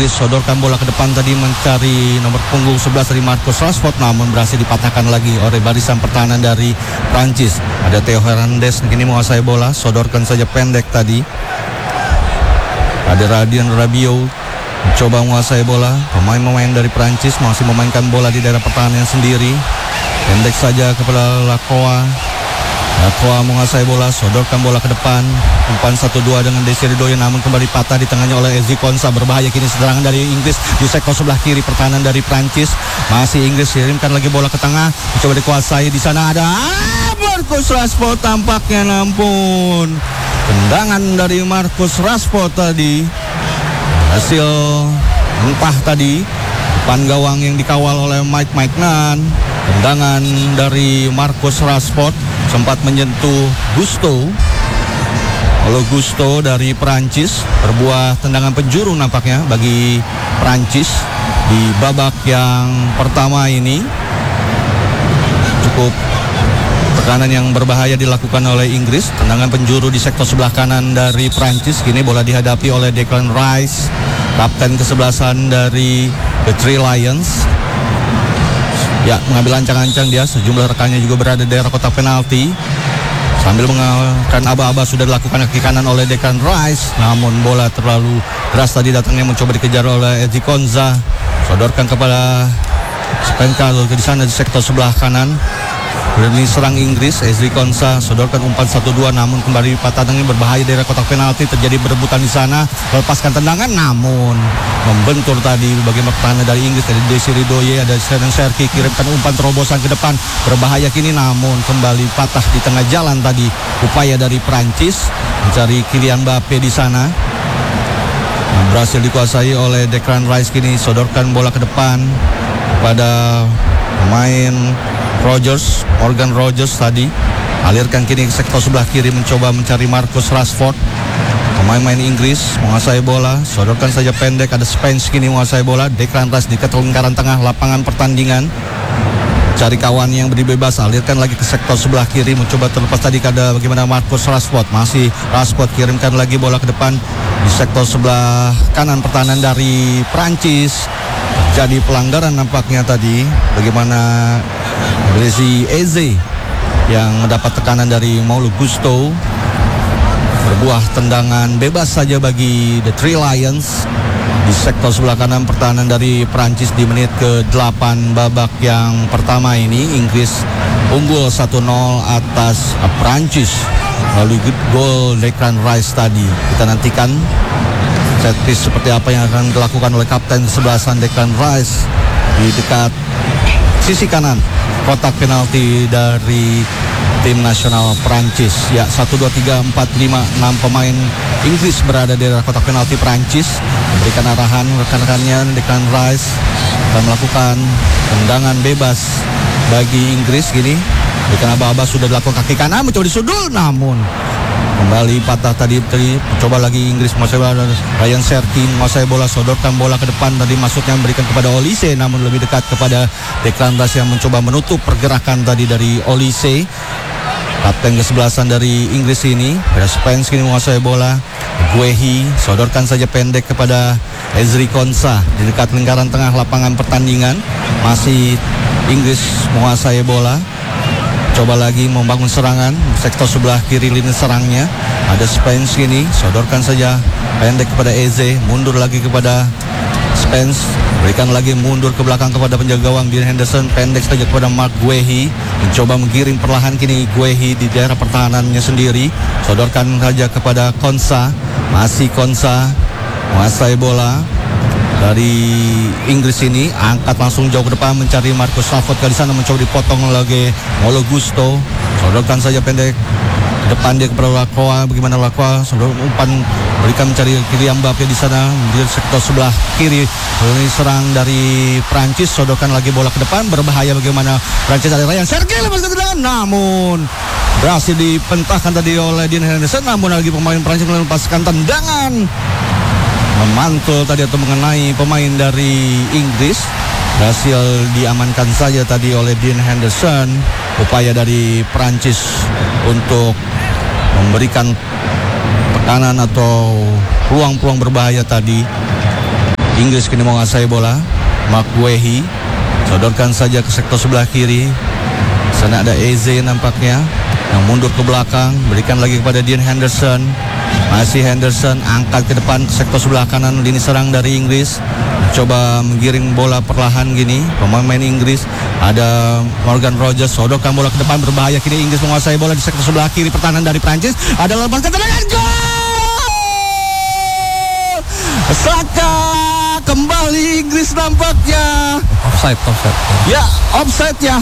Inggris sodorkan bola ke depan tadi mencari nomor punggung 11 dari Marcus Rashford, namun berhasil dipatahkan lagi oleh barisan pertahanan dari Prancis. Ada Theo Hernandez kini menguasai bola, sodorkan saja pendek tadi. Ada Radian Rabiot mencoba menguasai bola. Pemain-pemain dari Prancis masih memainkan bola di daerah pertahanan sendiri. Pendek saja kepada Lacroix. Lacroix menguasai bola, sodorkan bola ke depan. Umpan 1-2 dengan Desiree Douye, namun kembali patah di tengahnya oleh Ezri Konsa. Berbahaya kini serangan dari Inggris di sektor sebelah kiri pertahanan dari Prancis. Masih Inggris kirimkan lagi bola ke tengah, mencoba dikuasai. Di sana ada Marcus Rashford tampaknya, nampun. Tendangan dari Marcus Rashford tadi hasil entah tadi depan gawang yang dikawal oleh Mike Maignan. Tendangan dari Marcus Rashford sempat menyentuh Gusto. Kalau Gusto dari Prancis, berbuah tendangan penjuru nampaknya bagi Prancis di babak yang pertama ini. Cukup tekanan yang berbahaya dilakukan oleh Inggris. Tendangan penjuru di sektor sebelah kanan dari Prancis. Kini bola dihadapi oleh Declan Rice, kapten kesebelasan dari The Three Lions. Ya, mengambil ancang-ancang dia. Sejumlah rekannya juga berada di daerah kotak penalti. Sambil mengalahkan aba-aba sudah dilakukan kaki kanan oleh Declan Rice. Namun bola terlalu keras tadi datangnya, mencoba dikejar oleh Ezri Konsa. Sodorkan kepada Spenka di sana di sektor sebelah kanan. Berani serang Inggris, Ezri Konsa sodorkan umpan 1-2, namun kembali patahnya berbahaya dari kotak penalti. Terjadi berebutan di sana, melepaskan tendangan, namun membentur tadi bagian pertahanan dari Inggris. Dari Desiree Douye, ada Senan Serki kirimkan umpan terobosan ke depan, berbahaya kini, namun kembali patah di tengah jalan tadi. Upaya dari Prancis mencari Kylian Mbappe di sana, berhasil dikuasai oleh Declan Rice. Kini sodorkan bola ke depan kepada pemain Morgan Rogers tadi. Alirkan kini ke sektor sebelah kiri, mencoba mencari Marcus Rashford. Pemain-pemain Inggris menguasai bola, sodorkan saja pendek. Ada Spence kini menguasai bola. Declan Rice di lingkaran tengah lapangan pertandingan, cari kawan yang beri bebas, alirkan lagi ke sektor sebelah kiri, mencoba terlepas tadi ada bagaimana Marcus Rashford. Masih Rashford kirimkan lagi bola ke depan di sektor sebelah kanan pertahanan dari Prancis. Jadi pelanggaran nampaknya tadi, bagaimana Brezi Eze yang mendapat tekanan dari Paulo Gusto. Berbuah tendangan bebas saja bagi The Three Lions di sektor sebelah kanan pertahanan dari Prancis di menit ke-8 babak yang pertama ini. Inggris unggul 1-0 atas Prancis melalui gol Declan Rice tadi. Kita nantikan set piece seperti apa yang akan dilakukan oleh kapten kesebelasan Declan Rice di dekat sisi kanan kotak penalti dari tim nasional Prancis. Ya, 1, 2, 3, 4, 5, 6 pemain Inggris berada di daerah kotak penalti Prancis. Memberikan arahan rekan-rekannya. Declan Rice akan melakukan tendangan bebas bagi Inggris gini. Berikan aba-aba sudah dilakukan kaki kanan, mencoba disudul, namun kembali patah tadi. Coba lagi Inggris menguasai bola. Ryan Serki menguasai bola, sodorkan bola ke depan tadi, maksudnya memberikan kepada Olise, namun lebih dekat kepada Declan Rice yang mencoba menutup pergerakan tadi dari Olise, kapten kesebelasan dari Inggris ini. Ada Spence kini menguasai bola. Guehi sodorkan saja pendek kepada Ezri Konsa di dekat lingkaran tengah lapangan pertandingan. Masih Inggris menguasai bola. Coba lagi membangun serangan sektor sebelah kiri lini serangnya. Ada Spence ini, sodorkan saja pendek kepada Eze, mundur lagi kepada Spence, berikan lagi mundur ke belakang kepada penjaga gawang Dean Henderson, pendek saja kepada Mark Guehi, mencoba menggiring perlahan kini Guehi di daerah pertahanannya sendiri, sodorkan saja kepada Konsa. Masih Konsa menguasai bola dari Inggris ini, angkat langsung jauh ke depan mencari Marcus Rashford. Kali sana mencoba dipotong lagi Paulo Gusto, sodorkan saja pendek ke depan dia kepada Lacroix. Bagaimana Lacroix sodor umpan, berikan mencari Kylian Mbappe di sana di sektor sebelah kiri. Ini serang dari Prancis, sodorkan lagi bola ke depan, berbahaya bagaimana Prancis. Ada Ryan Serki lepaskan tendangan, namun berhasil dipentahkan tadi oleh Dean Henderson. Namun lagi pemain Prancis melepaskan tendangan, memantul tadi atau mengenai pemain dari Inggris. Berhasil diamankan saja tadi oleh Dean Henderson. Upaya dari Prancis untuk memberikan tekanan atau peluang-peluang berbahaya tadi Inggris kini menguasai bola. Mark Guehi sodorkan saja ke sektor sebelah kiri. Sana ada Eze nampaknya yang mundur ke belakang, berikan lagi kepada Dean Henderson. Masih Henderson angkat ke depan ke sektor sebelah kanan lini serang dari Inggris. Coba menggiring bola perlahan gini pemain Inggris. Ada Morgan Rogers sodorkan bola ke depan, berbahaya kini Inggris menguasai bola di sektor sebelah kiri. Pertahanan dari Prancis ada lepaskan tendangan, gol! Saka kembali Inggris nampaknya. Offside. Ya, offside ya.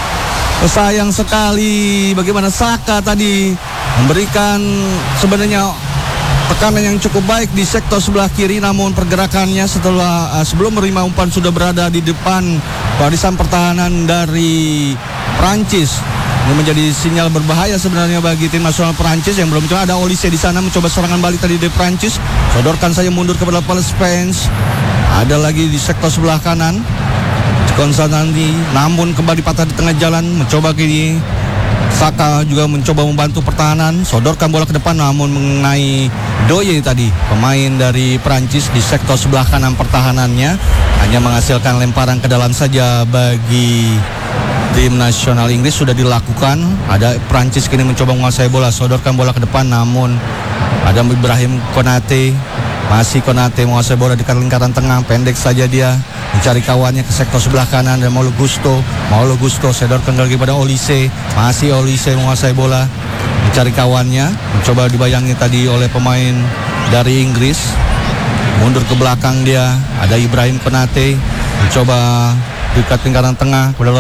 Sayang sekali bagaimana Saka tadi memberikan sebenarnya tekanan yang cukup baik di sektor sebelah kiri, namun pergerakannya sebelum menerima umpan sudah berada di depan barisan pertahanan dari Prancis. Ini menjadi sinyal berbahaya sebenarnya bagi tim nasional Prancis yang belum coba. Ada Olise di sana mencoba serangan balik tadi dari Prancis. Sodorkan saja mundur kepada Paul Spence. Ada lagi di sektor sebelah kanan Konstantin, namun kembali patah di tengah jalan. Mencoba kini Saka juga mencoba membantu pertahanan, sodorkan bola ke depan namun mengenai Doye tadi, pemain dari Prancis di sektor sebelah kanan pertahanannya. Hanya menghasilkan lemparan ke dalam saja bagi tim nasional Inggris. Sudah dilakukan. Ada Prancis kini mencoba menguasai bola, sodorkan bola ke depan namun ada Ibrahim Konate. Masih Konate menguasai bola di lingkaran tengah, pendek saja dia mencari kawannya ke sektor sebelah kanan. Dan Malo Gusto sedorkan lagi pada Olise. Masih Olise menguasai bola, mencari kawannya, mencoba dibayangi tadi oleh pemain dari Inggris. Mundur ke belakang dia, ada Ibrahim Konate mencoba dekat lingkaran tengah kepada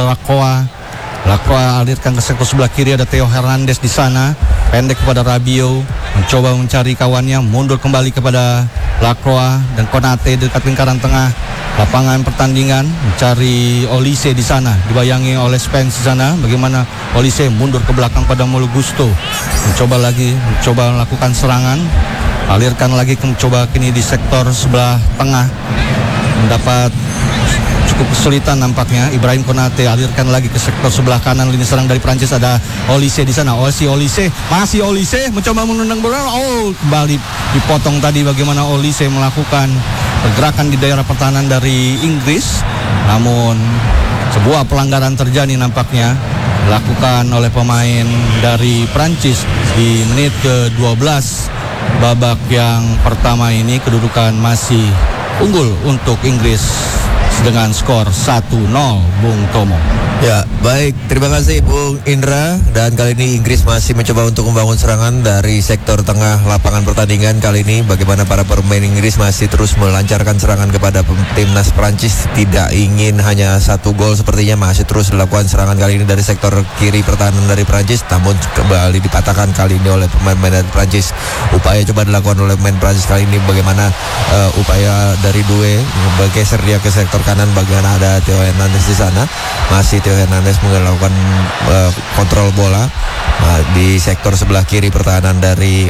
Lacroix alirkan ke sektor sebelah kiri. Ada Theo Hernandez di sana, pendek kepada Rabiot, mencoba mencari kawannya, mundur kembali kepada Lacroix dan Konate dekat lingkaran tengah lapangan pertandingan, mencari Olise di sana, dibayangi oleh Spence di sana. Bagaimana Olise mundur ke belakang pada Malo Gusto, mencoba melakukan serangan, alirkan lagi, mencoba kini di sektor sebelah tengah, mendapat cukup kesulitan nampaknya. Ibrahim Konate alirkan lagi ke sektor sebelah kanan lini serang dari Prancis. Ada Olise di sana. Masih Olise mencoba menendang bola. Kembali dipotong tadi. Bagaimana Olise melakukan pergerakan di daerah pertahanan dari Inggris, namun sebuah pelanggaran terjadi nampaknya dilakukan oleh pemain dari Prancis di menit ke-12 babak yang pertama ini. Kedudukan masih unggul untuk Inggris dengan skor 1-0, Bung Tomo. Ya, baik. Terima kasih Bung Indra. Dan kali ini Inggris masih mencoba untuk membangun serangan dari sektor tengah lapangan pertandingan. Kali ini bagaimana para pemain Inggris masih terus melancarkan serangan kepada timnas Prancis. Tidak ingin hanya satu gol, sepertinya masih terus dilakukan serangan kali ini dari sektor kiri pertahanan dari Prancis. Namun kembali dipatahkan kali ini oleh pemain-pemain dari Prancis. Upaya coba dilakukan oleh pemain Prancis kali ini, bagaimana upaya dari Doué bergeser dia ke sektor kanan. Bagaimana ada Theo Hernandez di sana. Masih Theo Hernandez melakukan kontrol bola di sektor sebelah kiri pertahanan dari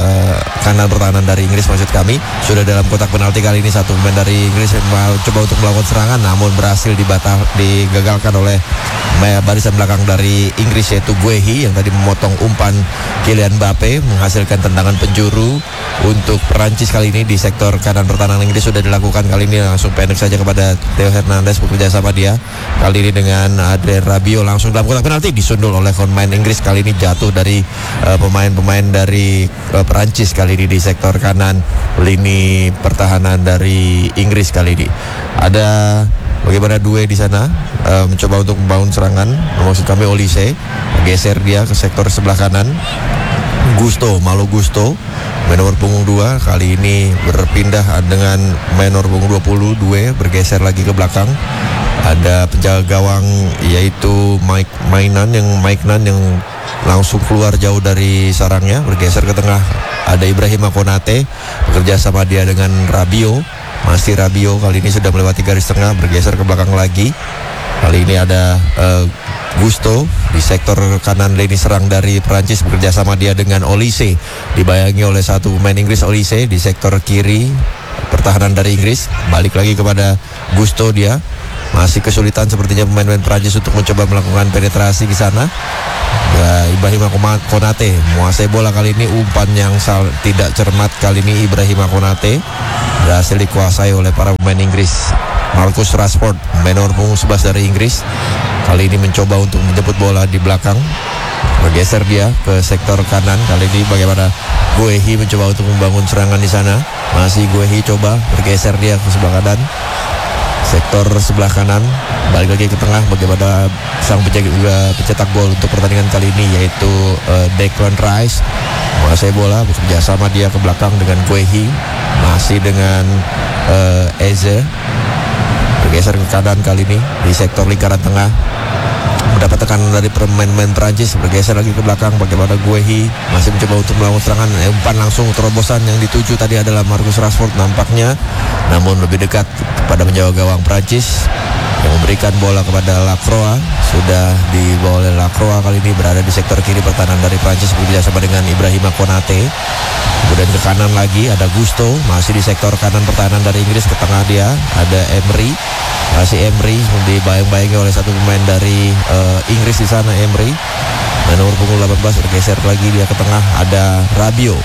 kanan pertahanan dari Inggris, maksud kami. Sudah dalam kotak penalti kali ini satu pemain dari Inggris coba untuk melakukan serangan, namun berhasil digagalkan oleh barisan belakang dari Inggris, yaitu Guehi, yang tadi memotong umpan Kylian Mbappe, menghasilkan tendangan penjuru untuk Perancis kali ini di sektor kanan pertahanan Inggris. Sudah dilakukan kali ini, langsung pendek saja kepada Theo Hernandez, bekerja sama dia kali ini dengan Adrien Rabiot langsung dalam kotak penalti, disundul oleh pemain Inggris. Kali ini jatuh dari pemain-pemain dari Perancis kali ini di sektor kanan lini pertahanan dari Inggris kali ini. Ada bagaimana Doué di sana mencoba untuk membangun serangan, maksud kami Olise, geser dia ke sektor sebelah kanan. Malo Gusto, main nomor punggung 2, kali ini berpindah dengan main nomor punggung 20, Doué bergeser lagi ke belakang. Ada penjaga gawang yaitu Mike Nan yang langsung keluar jauh dari sarangnya, bergeser ke tengah. Ada Ibrahim Konate bekerja sama dia dengan Rabiot. Masih Rabiot kali ini sudah melewati garis tengah, bergeser ke belakang lagi. Kali ini ada Gusto di sektor kanan lini serang dari Prancis, bekerja sama dia dengan Olise, dibayangi oleh satu pemain Inggris. Olise di sektor kiri pertahanan dari Inggris, balik lagi kepada Gusto, dia Masih kesulitan sepertinya pemain-pemain Prancis untuk mencoba melakukan penetrasi di sana. Ibrahima Konate menguasai bola kali ini. Umpan yang tidak cermat kali ini Ibrahima Konate berhasil dikuasai oleh para pemain Inggris. Marcus Rashford, pemain nomor punggung 11 dari Inggris, kali ini mencoba untuk menjemput bola di belakang. Bergeser dia ke sektor kanan. Kali ini bagaimana Guehi mencoba untuk membangun serangan di sana. Masih Guehi coba bergeser dia ke sebelah kanan. Sektor sebelah kanan, balik lagi ke tengah. Bagaimana sang pencetak gol untuk pertandingan kali ini, yaitu Declan Rice. Menguasai bola, bekerja sama dia ke belakang dengan Guehi. Masih dengan Eze. Bergeser ke kanan kali ini di sektor lingkaran tengah. Mendapat tekanan dari pemain-pemain Prancis. Bergeser lagi ke belakang. Bagaimana Guehi masih mencoba untuk melakukan serangan. Umpan langsung terobosan yang dituju tadi adalah Marcus Rashford nampaknya, namun lebih dekat pada menjauh gawang Prancis yang memberikan bola kepada Lacroix. Sudah dibawa oleh Lacroix kali ini, berada di sektor kiri pertahanan dari Prancis bekerja sama dengan Ibrahima Konate. Kemudian ke kanan lagi ada Gusto, masih di sektor kanan pertahanan dari Inggris. Ke tengah dia ada Emery. Masih Emery dibayang-bayangi oleh satu pemain dari Inggris di sana, Emery. Dan nomor punggung 18 bergeser lagi dia ke tengah, ada Rabiot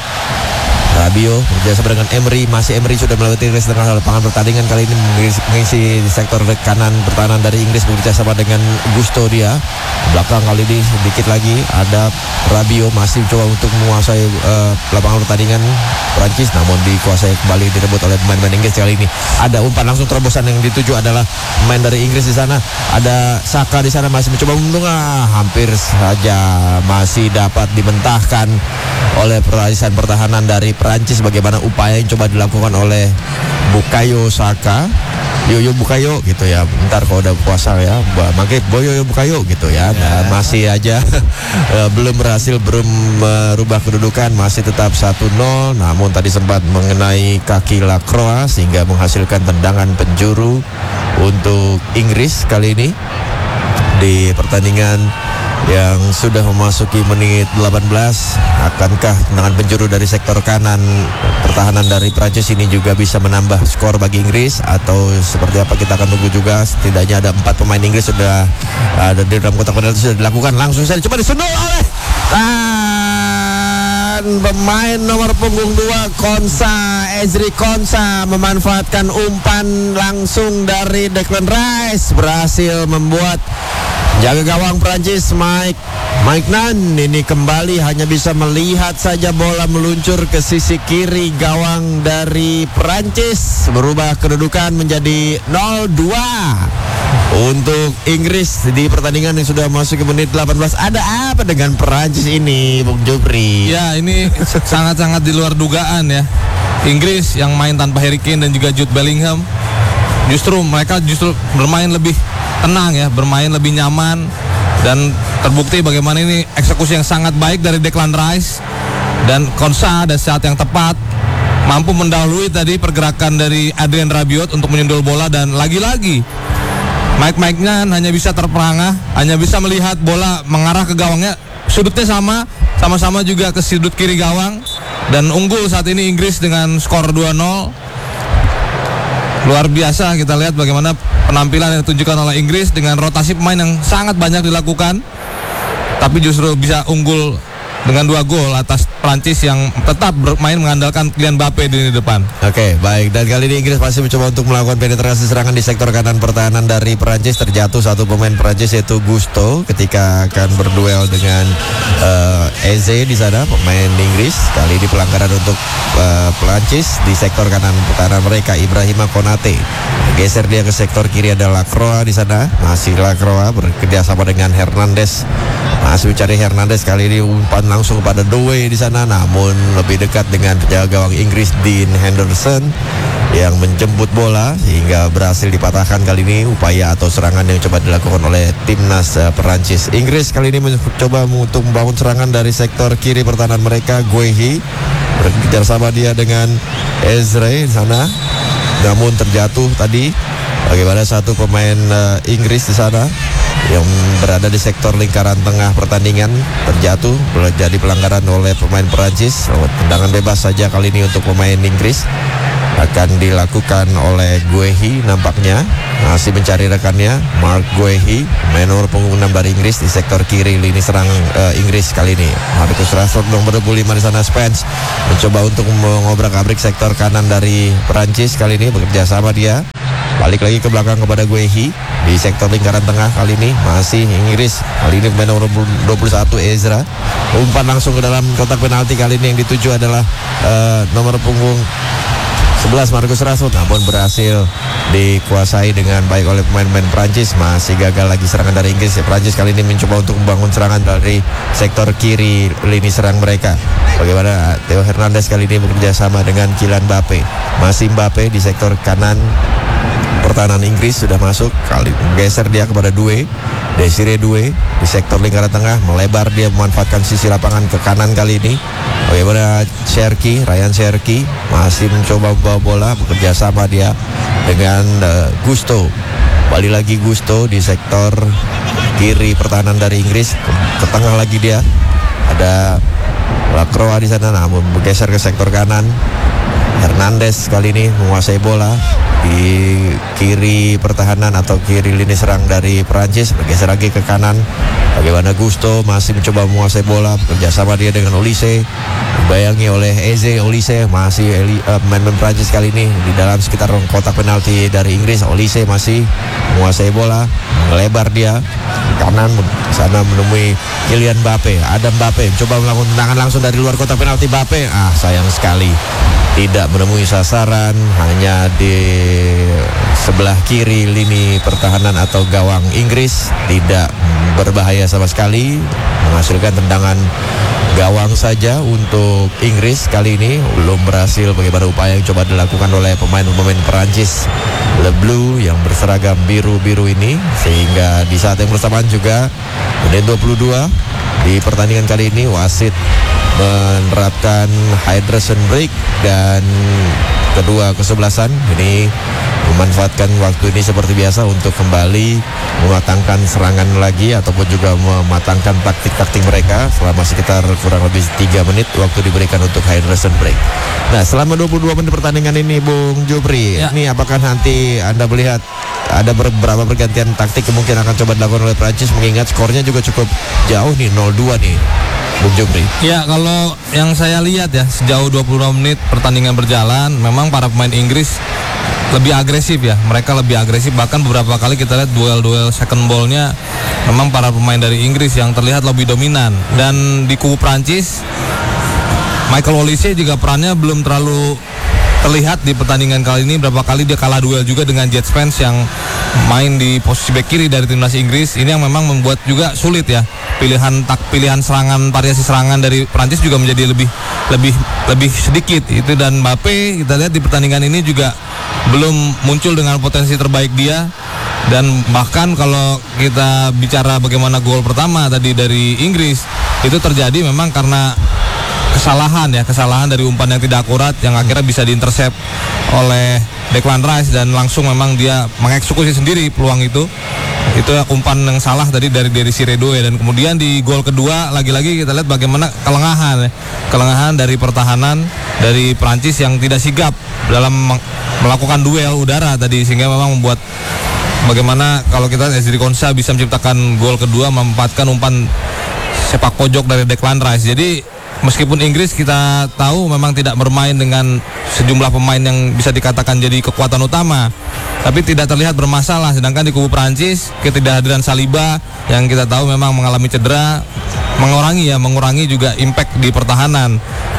bekerja sama dengan Emery. Masih Emery sudah melewati garis tengah lapangan pertandingan kali ini, mengisi di sektor kanan pertahanan dari Inggris bekerja sama dengan Gusto dia. Belakang kali ini sedikit lagi ada Rabiot, masih coba untuk menguasai lapangan pertandingan Prancis, namun dikuasai kembali, direbut oleh pemain-pemain Inggris. Kali ini ada umpan langsung terobosan yang dituju adalah pemain dari Inggris di sana. Ada Saka di sana masih mencoba hampir saja masih dapat dimentahkan oleh barisan pertahanan dari Prancis. Bagaimana upaya yang coba dilakukan oleh Bukayo Saka, Yoyo Bukayo gitu ya. Bentar kalau udah puasa ya, makin Boyo Bukayo gitu ya. Nah, masih aja belum berhasil, belum merubah kedudukan, masih tetap 1-0. Namun tadi sempat mengenai kaki Lacroix sehingga menghasilkan tendangan penjuru untuk Inggris kali ini di pertandingan yang sudah memasuki menit 18. Akankah tendangan penjuru dari sektor kanan pertahanan dari Prancis ini juga bisa menambah skor bagi Inggris, atau seperti apa, kita akan tunggu juga. Setidaknya ada 4 pemain Inggris sudah ada di dalam kotak penalti, sudah dilakukan. Langsung saja coba disundul oleh pemain nomor punggung 2 Ezri Konsa memanfaatkan umpan langsung dari Declan Rice, berhasil membuat jaga gawang Prancis Mike Nan ini kembali hanya bisa melihat saja bola meluncur ke sisi kiri gawang dari Prancis. Berubah kedudukan menjadi 0-2 untuk Inggris di pertandingan yang sudah masuk ke menit 18. Ada apa dengan Prancis ini, Bung Jupri? Ya, ini sangat-sangat di luar dugaan ya. Inggris yang main tanpa Harry Kane dan juga Jude Bellingham, mereka justru bermain lebih tenang ya, bermain lebih nyaman, dan terbukti bagaimana ini eksekusi yang sangat baik dari Declan Rice dan Konsa pada saat yang tepat mampu mendahului tadi pergerakan dari Adrien Rabiot untuk menyundul bola. Dan lagi-lagi Mike Nan hanya bisa terperangah, hanya bisa melihat bola mengarah ke gawangnya, sudutnya sama-sama juga ke sudut kiri gawang, dan unggul saat ini Inggris dengan skor 2-0. Luar biasa kita lihat bagaimana penampilan yang ditunjukkan oleh Inggris dengan rotasi pemain yang sangat banyak dilakukan, tapi justru bisa unggul dengan 2 gol atas Prancis yang tetap bermain mengandalkan Kylian Mbappe di depan. Oke, baik. Dan kali ini Inggris masih mencoba untuk melakukan penetrasi serangan di sektor kanan pertahanan dari Prancis. Terjatuh satu pemain Prancis, yaitu Gusto, ketika akan berduel dengan Eze di sana, pemain Inggris. Kali ini pelanggaran untuk Prancis di sektor kanan pertahanan mereka. Ibrahima Konate geser dia ke sektor kiri, ada Lacroix di sana. Masih Lacroix bekerja sama dengan Hernandez. Masih mencari Hernandez, kali ini umpan langsung kepada Doué di sana, namun lebih dekat dengan penjaga gawang Inggris Dean Henderson yang menjemput bola sehingga berhasil dipatahkan kali ini upaya atau serangan yang coba dilakukan oleh timnas Perancis. Inggris kali ini mencoba untuk membangun serangan dari sektor kiri pertahanan mereka. Guehi berkejar sama dia dengan Ezri di sana, namun terjatuh tadi. Bagaimana satu pemain Inggris di sana yang berada di sektor lingkaran tengah pertandingan terjatuh, terjadi pelanggaran oleh pemain Perancis. Tendangan bebas saja kali ini untuk pemain Inggris. akan dilakukan oleh Guehi nampaknya. Masih mencari rekannya, Mark Guehi, main nomor punggung 6 dari Inggris di sektor kiri lini serang Inggris kali ini. Marcus Rashford nomor 25 di sana. Spence mencoba untuk mengobrak-abrik sektor kanan dari Perancis kali ini, bekerja sama dia. Balik lagi ke belakang kepada Guehi di sektor lingkaran tengah kali ini masih Inggris. Kali ini pemain nomor 21 Ezra. Umpan langsung ke dalam kotak penalti kali ini yang dituju adalah nomor punggung 11 Marcus Rashford, namun berhasil dikuasai dengan baik oleh pemain-pemain Prancis. Masih gagal lagi serangan dari Inggris. Prancis kali ini mencoba untuk membangun serangan dari sektor kiri lini serang mereka. Bagaimana Theo Hernandez kali ini bekerja sama dengan Kylian Mbappe. Masih Mbappe di sektor kanan pertahanan Inggris sudah masuk, kali geser dia kepada Desiree Doué di sektor lingkaran tengah, melebar dia memanfaatkan sisi lapangan ke kanan kali ini. Bagaimana Ryan Cherki masih mencoba membawa bola, bekerja sama dia dengan Gusto. Balik lagi Gusto di sektor kiri pertahanan dari Inggris, ke tengah lagi dia. Ada Lacroix di sana, namun bergeser ke sektor kanan. Hernandez kali ini menguasai bola di kiri pertahanan atau kiri lini serang dari Perancis, bergeser lagi ke kanan. Bagaimana Gusto masih mencoba menguasai bola, bekerjasama dia dengan Olise, dibayangi oleh Eze. Olise masih pemain Perancis kali ini di dalam sekitar kotak penalti dari Inggris. Olise masih menguasai bola, melebar dia kanan sana menemui Kylian Mbappe. Ada Mbappe coba melakukan tendangan langsung dari luar kotak penalti. Mbappe sayang sekali tidak menemui sasaran, hanya di sebelah kiri lini pertahanan atau gawang Inggris. Tidak berbahaya sama sekali, menghasilkan tendangan gawang saja untuk Inggris kali ini. Belum berhasil bagaimana upaya yang coba dilakukan oleh pemain-pemain Perancis Le Bleu yang berseragam biru-biru ini, sehingga di saat yang bersamaan juga menit 22 di pertandingan kali ini wasit menerapkan hydration break dan kedua kesebelasan ini memanfaatkan waktu ini seperti biasa untuk kembali mematangkan serangan lagi ataupun juga mematangkan taktik-taktik mereka selama sekitar kurang lebih 3 menit waktu diberikan untuk hydration break. Nah, selama 22 menit pertandingan ini Bung Jupri, ini apakah nanti Anda melihat ada beberapa pergantian taktik kemungkinan akan coba dilakukan oleh Prancis, mengingat skornya juga cukup jauh nih, 0-2 nih Bung Jupri? Ya, kalau yang saya lihat ya, sejauh 22 menit pertandingan berjalan, memang para pemain Inggris lebih agresif ya. Mereka lebih agresif, bahkan beberapa kali kita lihat duel-duel second ball-nya memang para pemain dari Inggris yang terlihat lebih dominan. Dan di kubu Prancis, Michael Olise juga perannya belum terlalu terlihat di pertandingan kali ini. Berapa kali dia kalah duel juga dengan Jet Spence yang main di posisi bek kiri dari timnas Inggris. Ini yang memang membuat juga sulit ya. Pilihan serangan, variasi serangan dari Prancis juga menjadi lebih sedikit itu. Dan Mbappe kita lihat di pertandingan ini juga belum muncul dengan potensi terbaik dia. Dan bahkan kalau kita bicara bagaimana gol pertama tadi dari Inggris, itu terjadi memang karena kesalahan dari umpan yang tidak akurat yang akhirnya bisa diintercept oleh Declan Rice, dan langsung memang dia mengeksekusi sendiri peluang itu. Itu umpan yang salah tadi dari Desiree Doué. Dan kemudian di gol kedua lagi-lagi kita lihat bagaimana kelengahan dari pertahanan dari Prancis yang tidak sigap dalam melakukan duel udara tadi, sehingga memang membuat bagaimana kalau kita Ezri Konsa bisa menciptakan gol kedua memanfaatkan umpan sepak pojok dari Declan Rice. Jadi meskipun Inggris kita tahu memang tidak bermain dengan sejumlah pemain yang bisa dikatakan jadi kekuatan utama, tapi tidak terlihat bermasalah. Sedangkan di kubu Prancis, ketidakhadiran Saliba yang kita tahu memang mengalami cedera mengurangi juga impact di pertahanan.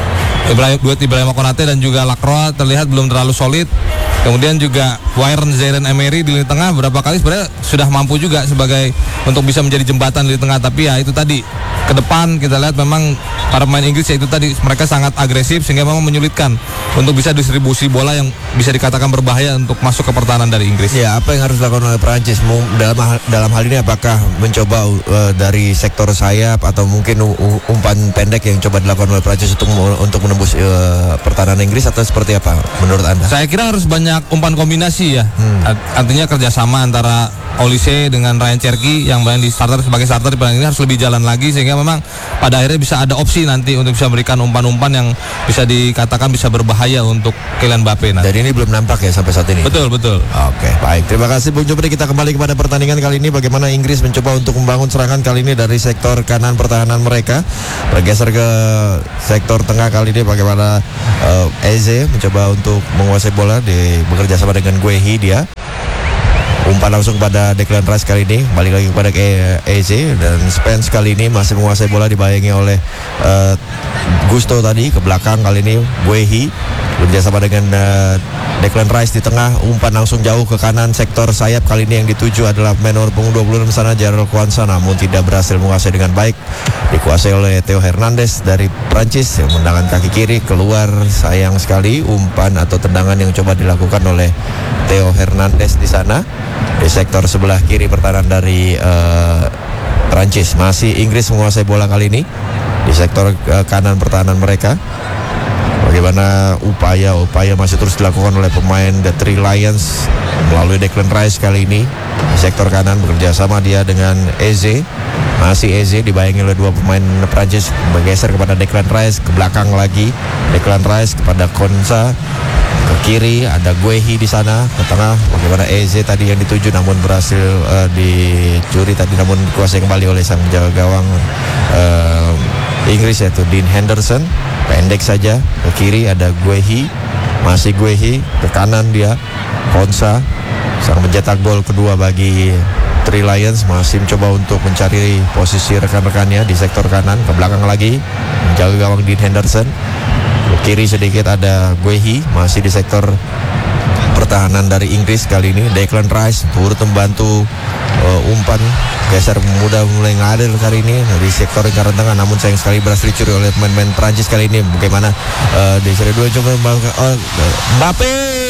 Ibrahima Konate dan juga Lacroix terlihat belum terlalu solid. Kemudian juga Zaïre Emery di lini tengah berapa kali sebenarnya sudah mampu juga sebagai untuk bisa menjadi jembatan di tengah, tapi ya itu tadi ke depan kita lihat memang para pemain Inggris ya itu tadi mereka sangat agresif sehingga memang menyulitkan untuk bisa distribusi bola yang bisa dikatakan berbahaya untuk masuk ke pertahanan dari Inggris. Ya, apa yang harus dilakukan oleh Prancis dalam hal ini? Apakah mencoba dari sektor sayap atau mungkin umpan pendek yang coba dilakukan oleh Prancis untuk menembus pertahanan Inggris, atau seperti apa menurut Anda? Saya kira harus banyak umpan kombinasi ya. Artinya kerjasama antara Olise dengan Ryan Cherky yang main sebagai starter di pertandingan ini harus lebih jalan lagi, sehingga memang pada akhirnya bisa ada opsi nanti untuk bisa memberikan umpan-umpan yang bisa dikatakan bisa berbahaya untuk Kylian Mbappe. Dan ini belum nampak ya sampai saat ini. Betul. Oke, baik. Terima kasih Bung Jupri. Kita kembali kepada pertandingan kali ini. Bagaimana Inggris mencoba untuk membangun serangan kali ini dari sektor kanan pertahanan mereka. Bergeser ke sektor tengah kali ini. Bagaimana Eze mencoba untuk menguasai bola, bekerja sama dengan Guehi dia. Umpan langsung pada Declan Rice kali ini, balik lagi kepada Eze, dan Spence kali ini masih menguasai bola, dibayangi oleh Gusto tadi ke belakang. Kali ini Guehi bekerjasama dengan Declan Rice di tengah. Umpan langsung jauh ke kanan sektor sayap, kali ini yang dituju adalah pemain nomor punggung 26 sana, Jarrell Kwanza, namun tidak berhasil menguasai dengan baik. Dikuasai oleh Theo Hernandez dari Prancis yang mendangan kaki kiri keluar. Sayang sekali umpan atau tendangan yang coba dilakukan oleh Theo Hernandez di sana di sektor sebelah kiri pertahanan dari Prancis. Masih Inggris menguasai bola kali ini di sektor kanan pertahanan mereka. Bagaimana upaya masih terus dilakukan oleh pemain The Three Lions melalui Declan Rice kali ini di sektor kanan, bekerja sama dia dengan Eze. Masih Eze dibayangi oleh dua pemain Prancis, bergeser kepada Declan Rice, ke belakang lagi Declan Rice kepada Konsa, ke kiri ada Guehi di sana, ke tengah bagaimana Eze tadi yang dituju namun berhasil dicuri tadi, namun dikuasai kembali oleh sang penjaga gawang Inggris yaitu Dean Henderson. Pendek saja ke kiri ada Guehi, masih Guehi ke kanan dia Konsa, sang mencetak gol kedua bagi Three Lions, masih mencoba untuk mencari posisi rekan-rekannya di sektor kanan. Ke belakang lagi menjaga gawang Dean Henderson, ke kiri sedikit ada Guehi, masih di sektor pertahanan dari Inggris kali ini. Declan Rice turut membantu umpan, geser mulai ngadil kali ini dari sektor lingkaran tengah, namun sayang sekali berhasil dicuri oleh pemain Prancis kali ini. Bagaimana di seri 2 coba Mbappe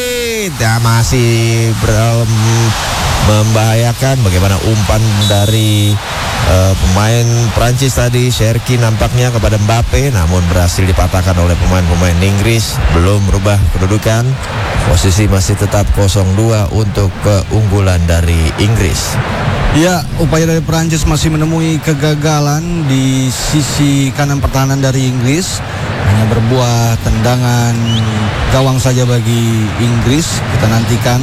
masih membahayakan. Bagaimana umpan dari pemain Prancis tadi, Cherky nampaknya kepada Mbappe, namun berhasil dipatahkan oleh pemain Inggris. Belum berubah kedudukan, posisi masih tetap 0-2 untuk keunggulan dari Inggris. Ya, upaya dari Prancis masih menemui kegagalan di sisi kanan pertahanan dari Inggris. Hanya berbuah tendangan gawang saja bagi Inggris. Kita nantikan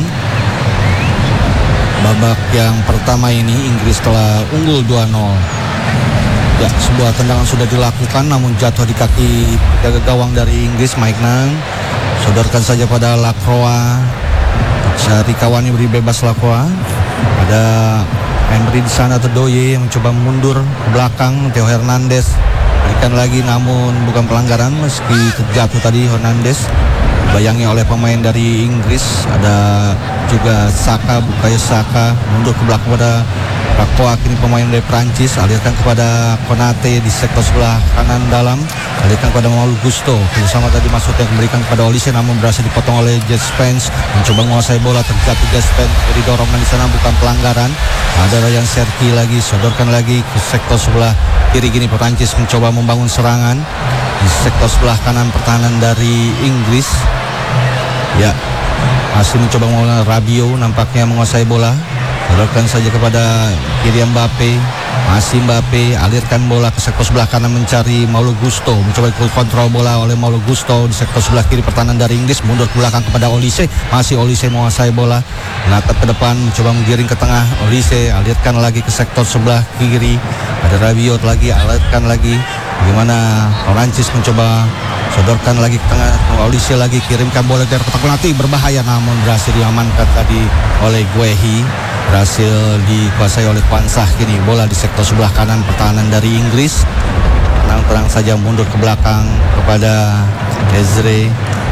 babak yang pertama ini Inggris telah unggul 2-0. Ya, sebuah tendangan sudah dilakukan namun jatuh di kaki jaga gawang dari Inggris, Mike Nang. Sodorkan saja pada Lacroix. Cari kawannya beri bebas Lacroix. Ada Emery di sana, Terdoye yang mencoba mundur ke belakang. Theo Hernandez berikan lagi namun bukan pelanggaran meski terjatuh tadi. Hernandez dibayangi oleh pemain dari Inggris, ada juga Bukayo Saka mundur ke belakang pada Rakoa. Kini pemain dari Prancis alirkan kepada Konate di sektor sebelah kanan dalam, alirkan kepada Maulu Gusto. Bersama tadi masuknya diberikan kepada Olise namun berhasil dipotong oleh Jet Spence. Mencoba menguasai bola, terjatuh Jet Spence, beri dorongan di sana bukan pelanggaran. Ada Ryan Cherky lagi, sodorkan lagi ke sektor sebelah kiri. Gini Prancis mencoba membangun serangan di sektor sebelah kanan pertahanan dari Inggris. Ya, masih mencoba menguasai Rabiot, nampaknya menguasai bola. Sodorkan saja kepada kiri Mbappe. Masih Mbappe, alirkan bola ke sektor sebelah kanan mencari Maulu Gusto. Mencoba kontrol bola oleh Maulu Gusto di sektor sebelah kiri pertahanan dari Inggris. Mundur ke belakang kepada Olise. Masih Olise menguasai bola. Menatap ke depan, mencoba menggiring ke tengah. Olise alirkan lagi ke sektor sebelah kiri. Ada Rabiot lagi, alirkan lagi. Bagaimana Prancis mencoba sodorkan lagi ke tengah. Olise lagi kirimkan bola dari kotak penalti, berbahaya namun berhasil diamankan tadi oleh Guehi. Berhasil dikuasai oleh Kwanza. Kini bola di sektor sebelah kanan pertahanan dari Inggris. Tenang-tenang saja mundur ke belakang kepada Ezre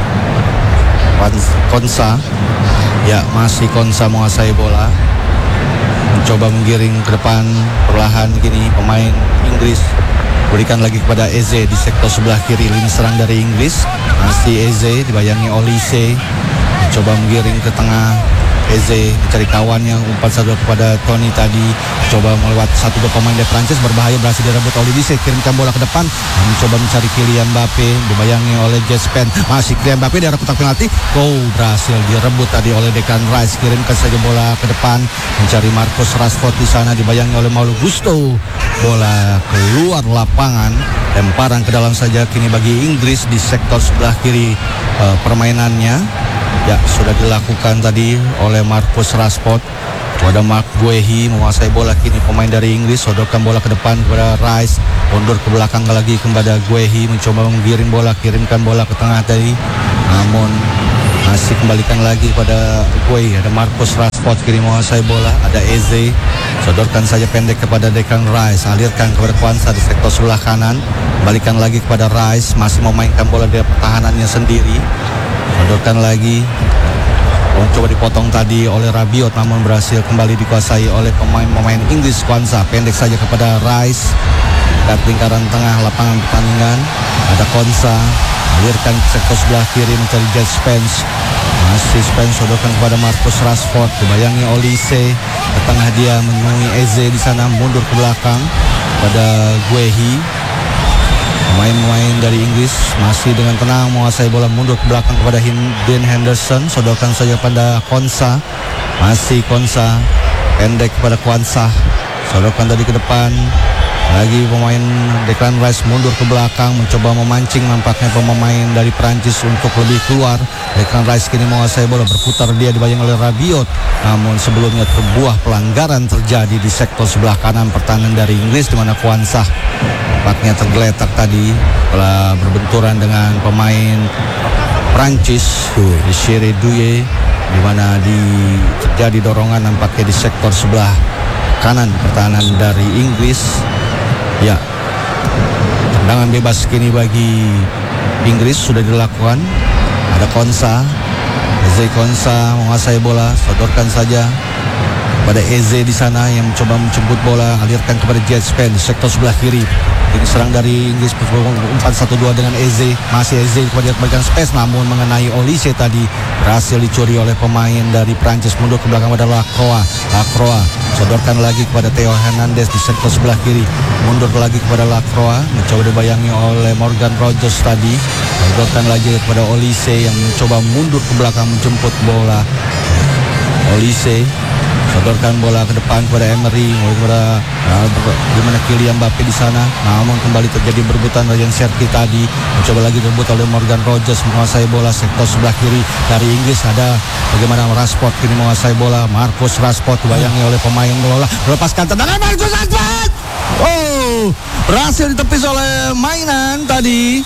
Konsa. Ya, masih Konsa menguasai bola. Mencoba menggiring ke depan perlahan. Kini pemain Inggris berikan lagi kepada Eze di sektor sebelah kiri lini serang dari Inggris. Masih Eze dibayangi Olise. Mencoba menggiring ke tengah. Eze mencari kawannya, umpan satu kepada Tony tadi, coba melewat 1-2 pemain dari Prancis, berbahaya, berhasil direbut Olise, kirimkan bola ke depan, mencoba mencari Kylian Mbappe, dibayangi oleh Jespen, masih Kylian Mbappe di arah kotak penalti, berhasil direbut tadi oleh Declan Rice, kirimkan saja bola ke depan, mencari Marcus Rashford di sana, dibayangi oleh Malo Gusto, bola keluar lapangan, lemparan ke dalam saja kini bagi Inggris di sektor sebelah kiri permainannya. Ya, sudah dilakukan tadi oleh Marcus Rashford kepada Mark Guehi, menguasai bola kini pemain dari Inggris, sodorkan bola ke depan kepada Rice, mundur ke belakang lagi kepada Guehi, mencoba menggiring bola, kirimkan bola ke tengah tadi, namun masih kembalikan lagi kepada Guehi. Ada Marcus Rashford kini menguasai bola, ada Eze, sodorkan saja pendek kepada Declan Rice, alirkan kepada Kwanza di sektor sebelah kanan, kembalikan lagi kepada Rice, masih memainkan bola di pertahanannya sendiri, sodorkan lagi, coba dipotong tadi oleh Rabiot, namun berhasil kembali dikuasai oleh pemain Inggris. Kwanza pendek saja kepada Rice, dekat lingkaran tengah lapangan pertandingan, ada Konsa, alirkan ke sektor sebelah kiri mencari Jet Spence, masih Spence sodorkan kepada Marcus Rashford, dibayangi Olise, ke tengah dia menemui Eze di sana, mundur ke belakang pada Guehi. Pemain-pemain dari Inggris masih dengan tenang menguasai bola, mundur ke belakang kepada Dean Henderson, sodorkan saja pada Konsa, masih Konsa, pendek kepada Kwanza, sodorkan tadi ke depan, lagi pemain Declan Rice mundur ke belakang, mencoba memancing nampaknya pemain dari Prancis untuk lebih keluar. Declan Rice kini menguasai bola, berputar dia dibayang oleh Rabiot, namun sebelumnya sebuah pelanggaran terjadi di sektor sebelah kanan pertahanan dari Inggris, di mana Kwanza nampaknya tergeletak tadi setelah berbenturan dengan pemain Prancis Desiré Doué, di mana terjadi dorongan nampaknya di sektor sebelah kanan pertahanan dari Inggris. Ya, tendangan bebas kini bagi Inggris sudah dilakukan. Ada Konsa, Eze Konsa menguasai bola, sodorkan saja pada Eze di sana yang mencoba menjemput bola, alirkan kepada Jet Spence di sektor sebelah kiri. Ini serang dari Inggris, umpan 1-2 dengan Eze, masih Eze kepada kembalikan Spence, namun mengenai Olise tadi, berhasil dicuri oleh pemain dari Prancis, mundur ke belakang pada Lacroix, sodorkan lagi kepada Theo Hernandez di sektor sebelah kiri, mundur lagi kepada Lacroix, mencoba dibayangi oleh Morgan Rogers tadi, sodorkan lagi kepada Olise yang mencoba mundur ke belakang menjemput bola. Olise sodorkan bola ke depan kepada Emery, kepada gimana Kylian Mbappe di sana, namun kembali terjadi berebutan. Ryan Cherki tadi mencoba lagi direbut oleh Morgan Rogers, menguasai bola sektor sebelah kiri dari Inggris. Ada bagaimana Rashford kini menguasai bola, Marcus Rashford dibayangi oleh pemain bola, melepaskan tendangan Marcus Rashford, berhasil ditepis oleh mainan tadi.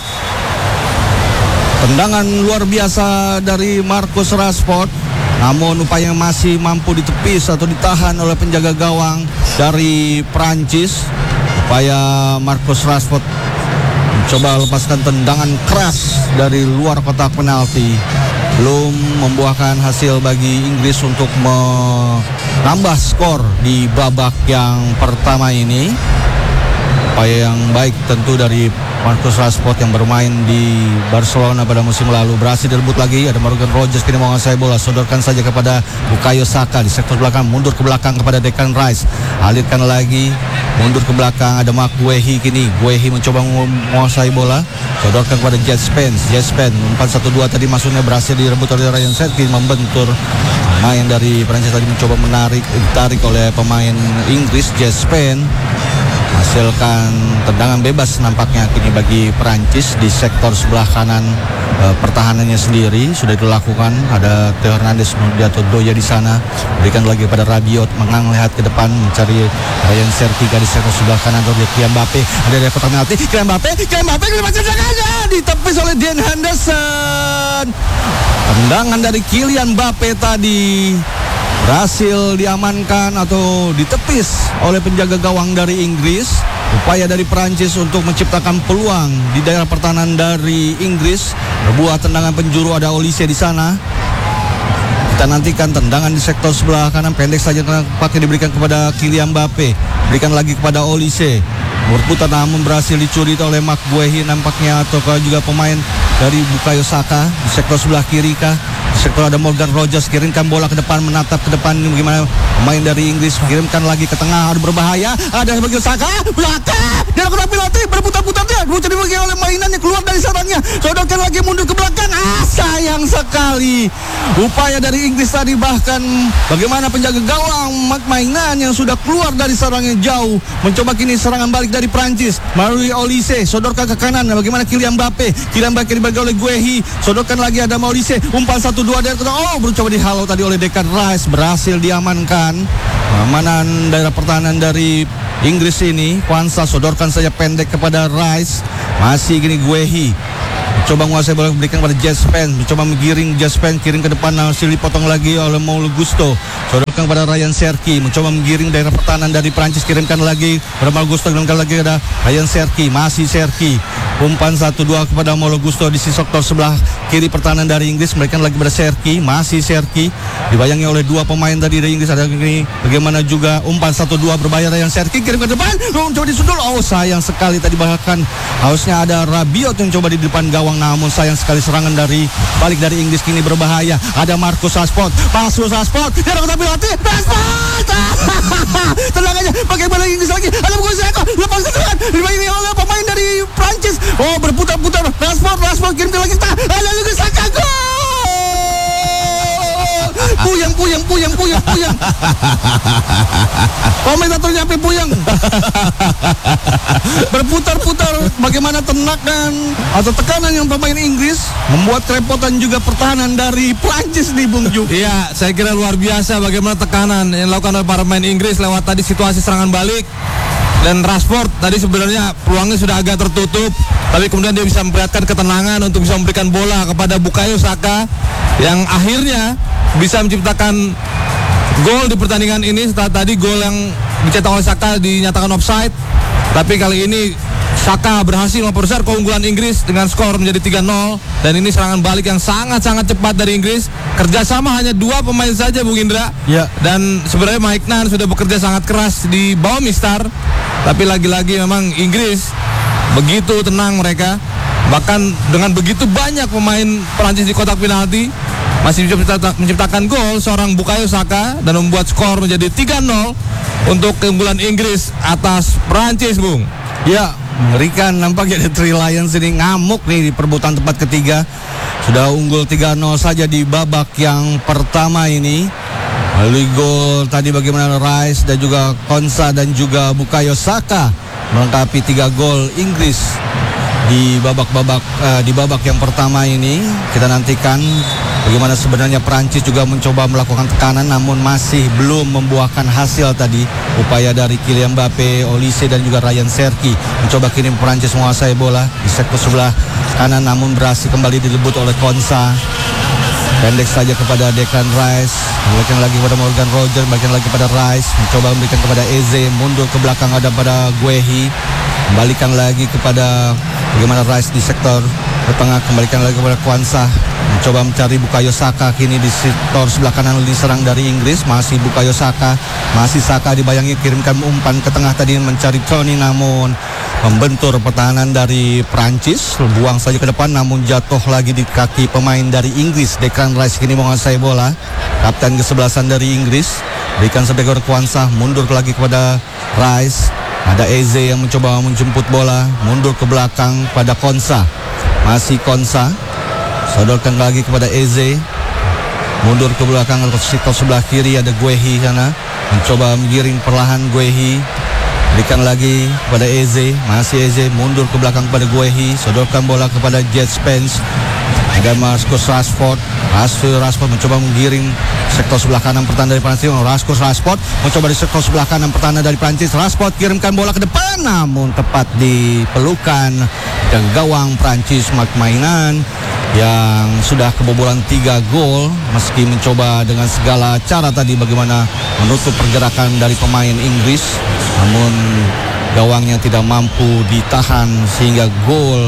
Tendangan luar biasa dari Marcus Rashford, namun upaya masih mampu ditepis atau ditahan oleh penjaga gawang dari Prancis. Upaya Marcus Rashford mencoba lepaskan tendangan keras dari luar kotak penalti, belum membuahkan hasil bagi Inggris untuk menambah skor di babak yang pertama ini. Upaya yang baik tentu dari Marcus Rashford yang bermain di Barcelona pada musim lalu. Berhasil direbut lagi, ada Morgan Rogers kini menguasai bola, sodorkan saja kepada Bukayo Saka di sektor belakang, mundur ke belakang kepada Declan Rice, alirkan lagi, mundur ke belakang, ada Mark Guehi kini. Guehi mencoba menguasai bola, sodorkan kepada Jet Spence, umpan 1-2 tadi masuknya berhasil direbut oleh Ryan Cherki, membentur pemain dari Prancis tadi, mencoba ditarik oleh pemain Inggris. Jet Spence hasilkan tendangan bebas nampaknya kini bagi Perancis di sektor sebelah kanan pertahanannya sendiri sudah dilakukan. Ada Theo Hernandez, Nudiato Doya di sana, berikan lagi pada Rabiot, mengang lihat ke depan mencari Ryan Cherki di sektor sebelah kanan. Ada Kylian Mbappe, ada dari kotak penalti, Kylian Mbappe ditepis oleh Dean Henderson. Tendangan dari Kylian Mbappe tadi berhasil diamankan atau ditepis oleh penjaga gawang dari Inggris. Upaya dari Perancis untuk menciptakan peluang di daerah pertahanan dari Inggris. Berbuah tendangan penjuru, ada Olise di sana. Kita nantikan tendangan di sektor sebelah kanan, pendek saja pakai diberikan kepada Kylian Mbappe, berikan lagi kepada Olise, berputar namun berhasil dicuri oleh Mark Guehi nampaknya, atau juga pemain dari Bukayo Saka di sektor sebelah kiri kah. sektor ada Morgan Rogers, kirimkan bola ke depan, menatap ke depan. Bagaimana pemain dari Inggris, kirimkan lagi ke tengah, ada berbahaya, ada Bukayo Saka, belakang, dia lakukan penalti, berputar-putar dia, dibagi oleh mainannya, keluar dari sarangnya, sodorkan lagi mundur ke belakang. Sayang sekali upaya dari Inggris tadi, bahkan bagaimana penjaga gawang McMahon yang sudah keluar dari sarangnya jauh, mencoba kini serangan balik dari Prancis. Mario Olise sodorkan ke kanan, bagaimana Kylian Mbappe dibagi oleh Guehi, sodorkan lagi ada Olise, umpan 1-2 dari berucoba dihalau tadi oleh Declan Rice, berhasil diamankan. Amanan daerah pertahanan dari Inggris ini. Kwanza sodorkan saja pendek kepada Rice, masih gini Guehi coba menguasai bola, berikan kepada Jess Spence, mencoba menggiring Jess Spence, kirim ke depan, masih dipotong lagi oleh Malo Gusto, sodorkan kepada Ryan Cherki, mencoba menggiring daerah pertahanan dari Prancis, kirimkan lagi kepada Malo Gusto, kirimkan lagi kepada Ryan Cherki, masih Cherki, umpan 1-2 kepada Malo Gusto di sisi sektor sebelah kiri pertahanan dari Inggris, berikan lagi kepada Cherki, masih Cherki, dibayangi oleh dua pemain tadi dari Inggris, ada ini bagaimana juga umpan 1-2 berbahaya Ryan Cherki, kirim ke depan, coba disundul, sayang sekali tadi, bahkan harusnya ada Rabiot yang coba di depan gawang, namun sayang sekali serangan dari balik dari Inggris kini berbahaya. Ada Marcus Rashford, dia lakukan penalti, Rashford, tenang aja, bagaimana Inggris lagi, ada Bukayo Saka, lepas ke depan, dibayangi oleh pemain dari Prancis, berputar-putar, Rashford kirim lagi, ada Bukayo Saka, gol! Puyang. Komentatornya sampai puyang. Berputar-putar, bagaimana tenakan atau tekanan yang pemain Inggris membuat kerepotan juga pertahanan dari Prancis nih, Bung Ju. Iya, saya kira luar biasa bagaimana tekanan yang dilakukan oleh para pemain Inggris lewat tadi situasi serangan balik. Dan Rashford tadi sebenarnya peluangnya sudah agak tertutup, tapi kemudian dia bisa memperlihatkan ketenangan untuk bisa memberikan bola kepada Bukayo Saka yang akhirnya bisa menciptakan gol di pertandingan ini. Setelah tadi gol yang dicetak oleh Saka dinyatakan offside, tapi kali ini Saka berhasil memperbesar keunggulan Inggris dengan skor menjadi 3-0. Dan ini serangan balik yang sangat-sangat cepat dari Inggris. Kerjasama hanya dua pemain saja, Bung Indra. Ya. Dan sebenarnya Mike Nan sudah bekerja sangat keras di bawah Mistar, tapi lagi-lagi memang Inggris begitu tenang mereka. Bahkan dengan begitu banyak pemain Perancis di kotak penalti, masih bisa menciptakan gol seorang Bukayo Saka dan membuat skor menjadi 3-0 untuk keunggulan Inggris atas Perancis, Bung. Ya, mengerikan nampaknya. The Three Lions ini ngamuk nih di perebutan tempat ketiga. Sudah unggul 3-0 saja di babak yang pertama ini. Melalui gol tadi bagaimana Rice dan juga Konsa dan juga Bukayo Saka melengkapi 3 gol Inggris di babak yang pertama ini. Kita nantikan bagaimana sebenarnya Prancis juga mencoba melakukan tekanan, namun masih belum membuahkan hasil tadi. Upaya dari Kylian Mbappe, Olise dan juga Ryan Cherki mencoba kini Prancis menguasai bola di sektor sebelah kanan, namun berhasil kembali dilebut oleh Konsa. Pendek saja kepada Declan Rice, memberikan lagi kepada Morgan Rogers, memberikan lagi kepada Rice, mencoba memberikan kepada Eze, mundur ke belakang ada pada Guehi, kembalikan lagi kepada bagaimana Rice di sektor ke tengah, kembalikan lagi kepada Kwanza, mencoba mencari Bukayo Saka kini di sektor sebelah kanan diserang dari Inggris, masih Bukayo Saka, masih Saka dibayangi, kirimkan umpan ke tengah tadi mencari Tony, namun membentur pertahanan dari Prancis, buang saja ke depan namun jatuh lagi di kaki pemain dari Inggris. Declan Rice kini menguasai bola, kapten kesebelasan dari Inggris, berikan sebagai Kwanza, mundur lagi kepada Rice, ada Eze yang mencoba menjemput bola, mundur ke belakang pada Konsa, masih Konsa, sodorkan lagi kepada Eze, mundur ke belakang ke sektor sebelah kiri ada Guehi sana, mencoba menggiring perlahan Guehi, berikan lagi kepada Eze, masih Eze, mundur ke belakang kepada Guehi, sodorkan bola kepada Jet Spence, ada Marcus Rashford, mencoba menggiring sektor sebelah kanan pertahanan dari Prancis. Marcus Rashford mencoba di sektor sebelah kanan pertahanan dari Prancis. Rashford kirimkan bola ke depan, namun tepat dipelukan dan gawang Prancis McMahon yang sudah kebobolan 3 gol meski mencoba dengan segala cara tadi bagaimana menutup pergerakan dari pemain Inggris, namun gawangnya tidak mampu ditahan sehingga gol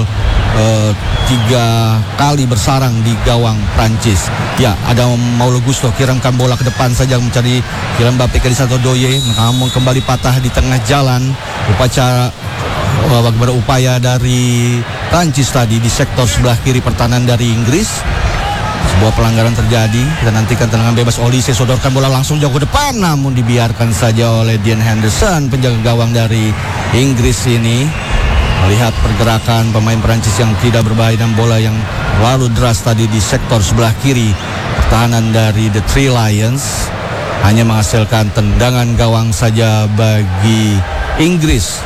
3 kali bersarang di gawang Prancis. Ya, ada Malo Gusto kirimkan bola ke depan saja mencari Kylian Mbappe ke satu Doye, namun kembali patah di tengah jalan. Bagaimana upaya dari Prancis tadi di sektor sebelah kiri pertahanan dari Inggris. Sebuah pelanggaran terjadi. Kita nantikan tendangan bebas. Olise sodorkan bola langsung jauh ke depan, namun dibiarkan saja oleh Dean Henderson, penjaga gawang dari Inggris ini. Melihat pergerakan pemain Perancis yang tidak berbahaya dan bola yang lalu deras tadi di sektor sebelah kiri, pertahanan dari The Three Lions hanya menghasilkan tendangan gawang saja bagi Inggris.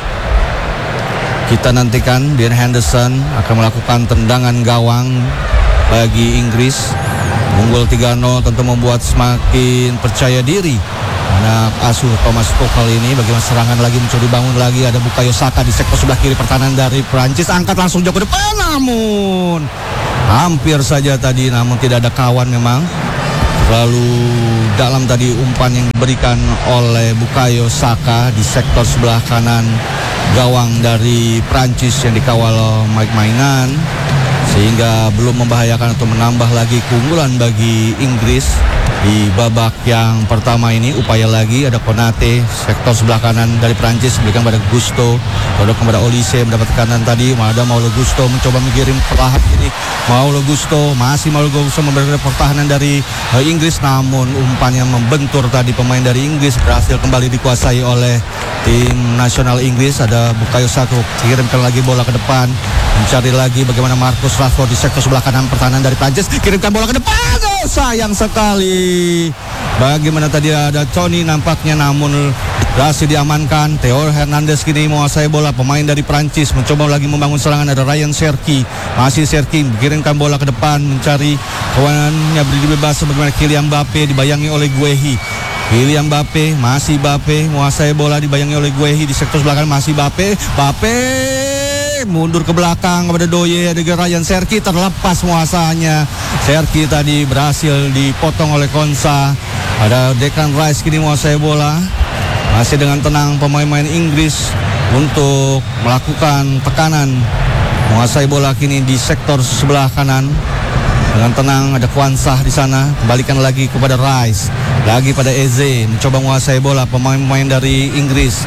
Kita nantikan Dean Henderson akan melakukan tendangan gawang bagi Inggris. Unggul 3-0 tentu membuat semakin percaya diri anak asuh Thomas Tuchel ini. Bagaimana serangan lagi muncul, dibangun lagi, ada Bukayo Saka di sektor sebelah kiri pertahanan dari Prancis, angkat langsung jauh ke depan, namun hampir saja tadi, namun tidak ada kawan memang. Lalu dalam tadi umpan yang diberikan oleh Bukayo Saka di sektor sebelah kanan gawang dari Prancis yang dikawal Mike Maignan, sehingga belum membahayakan atau menambah lagi keunggulan bagi Inggris di babak yang pertama ini. Upaya lagi, ada Konate sektor sebelah kanan dari Prancis, berikan pada Gusto, lalu kepada Olise, mendapat kanan tadi, ada Paulo Gusto mencoba mengirim perlahan ini. Paulo Gusto memberikan pertahanan dari Inggris, namun umpan yang membentur tadi pemain dari Inggris berhasil kembali dikuasai oleh tim nasional Inggris. Ada Bukayo Saka, kirimkan lagi bola ke depan, mencari lagi bagaimana Marcus Rashford di sektor sebelah kanan pertahanan dari Prancis, kirimkan bola ke depan. Oh, sayang sekali. Bagaimana tadi ada Tony nampaknya, namun berhasil diamankan. Theo Hernandez kini menguasai bola. Pemain dari Prancis mencoba lagi membangun serangan. Ada Ryan Cherki, masih Cherki kirimkan bola ke depan, mencari kawanannya beri bebas. Bagaimana Kylian Mbappe dibayangi oleh Guehi. Kylian Mbappe, masih Mbappe menguasai bola, dibayangi oleh Guehi di sektor sebelah kanan, masih Mbappe mundur ke belakang kepada Doye, ada Ryan Cherki, terlepas menguasanya. Cherki tadi berhasil dipotong oleh Konsa. Ada Declan Rice kini menguasai bola, masih dengan tenang pemain-pemain Inggris untuk melakukan tekanan, menguasai bola kini di sektor sebelah kanan. Dengan tenang ada Kwanzaa di sana, kembalikan lagi kepada Rice, lagi pada Eze, mencoba menguasai bola pemain-pemain dari Inggris.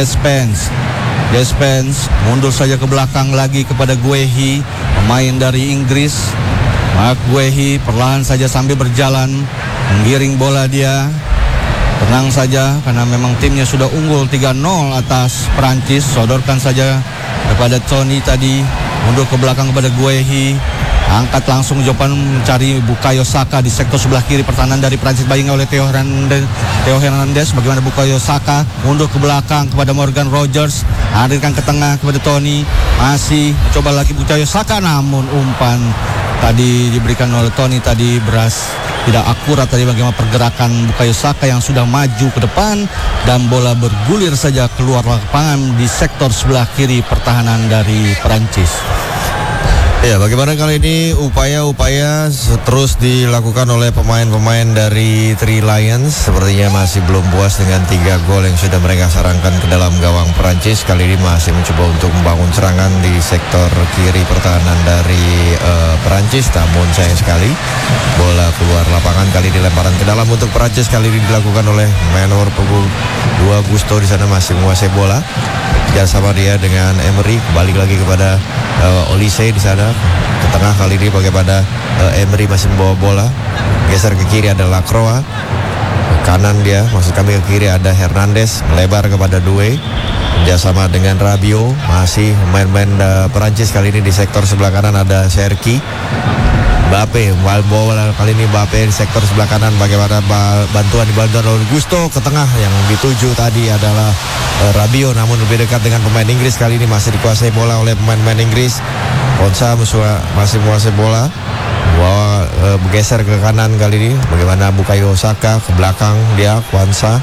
Jess Spence mundur saja ke belakang lagi kepada Guehi, pemain dari Inggris. Mark Guehi perlahan saja sambil berjalan menggiring bola dia. Tenang saja karena memang timnya sudah unggul 3-0 atas Perancis. Sodorkan saja kepada Tony tadi, mundur ke belakang kepada Guehi, angkat langsung jawaban mencari Bukayo Saka di sektor sebelah kiri pertahanan dari Prancis, bayangi oleh Theo Hernandez. Bagaimana Bukayo Saka mundur ke belakang kepada Morgan Rogers, hadirkan ke tengah kepada Tony, masih coba lagi Bukayo Saka, namun umpan tadi diberikan oleh Tony tadi tidak akurat tadi. Bagaimana pergerakan Bukayo Saka yang sudah maju ke depan dan bola bergulir saja keluar lapangan di sektor sebelah kiri pertahanan dari Prancis. Ya, bagaimana kali ini upaya-upaya terus dilakukan oleh pemain-pemain dari Three Lions. Sepertinya masih belum puas dengan 3 gol yang sudah mereka sarangkan ke dalam gawang Perancis. Kali ini masih mencoba untuk membangun serangan di sektor kiri pertahanan dari Perancis. Namun sayang sekali bola keluar lapangan. Kali ini lemparan ke dalam untuk Perancis. Kali ini dilakukan oleh nomor punggung 2 Gusto, di sana masih menguasai bola. Jalan sama dia dengan Emery, balik lagi kepada Olise di sana ke tengah. Kali ini bagaimana Emery masih membawa bola, geser ke kiri ada Lacroix, kanan dia, maksud kami ke kiri ada Hernandez, melebar kepada Doué, kerjasama dengan Rabiot. Masih main-main Perancis kali ini di sektor sebelah kanan ada Cherki. Mbappe bola kali ini, Mbappe di sektor sebelah kanan, bagaimana bantuan oleh Gusto ke tengah. Yang dituju tadi adalah Rabiot, namun lebih dekat dengan pemain Inggris. Kali ini masih dikuasai bola oleh pemain Inggris. Konsa masih menguasai bola, bergeser ke kanan kali ini. Bagaimana Bukayo Saka ke belakang dia, Kwanzaa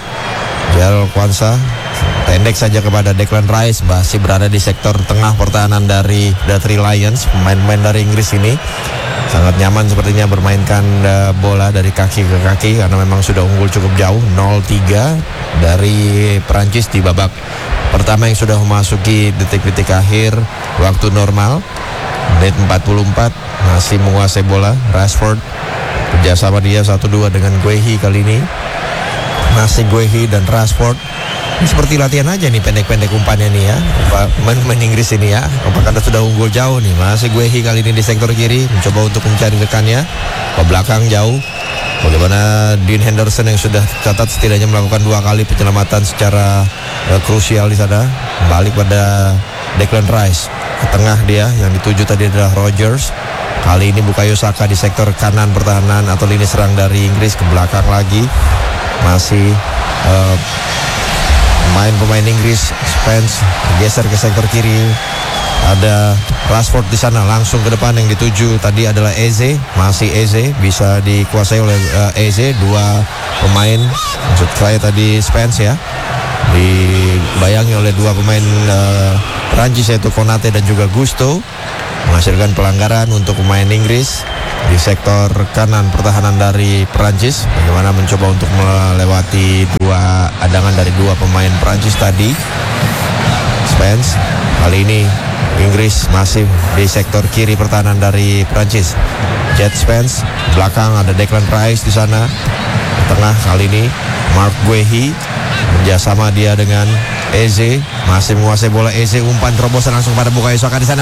pendek saja kepada Declan Rice, masih berada di sektor tengah pertahanan dari The Three Lions. Pemain-pemain dari Inggris ini sangat nyaman sepertinya bermainkan bola dari kaki ke kaki karena memang sudah unggul cukup jauh 0-3 dari Perancis di babak pertama yang sudah memasuki detik-detik akhir waktu normal. Menit 44 masih menguasai bola Rashford, kerjasama dia 1-2 dengan Guehi kali ini. masih Guehi dan Rashford. Ini seperti latihan aja nih, pendek-pendek umpannya nih ya, pemain Inggris ini ya. Apakah Anda sudah unggul jauh nih? Masih Guehi kali ini di sektor kiri, mencoba untuk mencari rekannya ke belakang jauh. Bagaimana Dean Henderson yang sudah catat setidaknya melakukan 2 kali penyelamatan secara krusial di sana. Balik pada Declan Rice ke tengah dia, yang dituju tadi adalah Rodgers. Kali ini Bukayo Saka di sektor kanan pertahanan atau lini serang dari Inggris, ke belakang lagi. Masih pemain Inggris, Spence geser ke sektor kiri. Ada Rashford di sana, langsung ke depan, yang dituju tadi adalah Eze. Masih Eze, bisa dikuasai oleh Eze. 2 pemain, maksud saya tadi Spence ya, dibayangi oleh 2 pemain Perancis, yaitu Konate dan juga Gusto, menghasilkan pelanggaran untuk pemain Inggris di sektor kanan pertahanan dari Perancis. Bagaimana mencoba untuk melewati 2 adangan dari 2 pemain Perancis tadi. Spence, kali ini Inggris masih di sektor kiri pertahanan dari Perancis. Jet Spence, belakang ada Declan Rice di sana. Di tengah kali ini Mark Guehi, kerjasama dia dengan Eze, masih menguasai bola. Eze, umpan terobosan langsung pada Bukayo Saka di sana.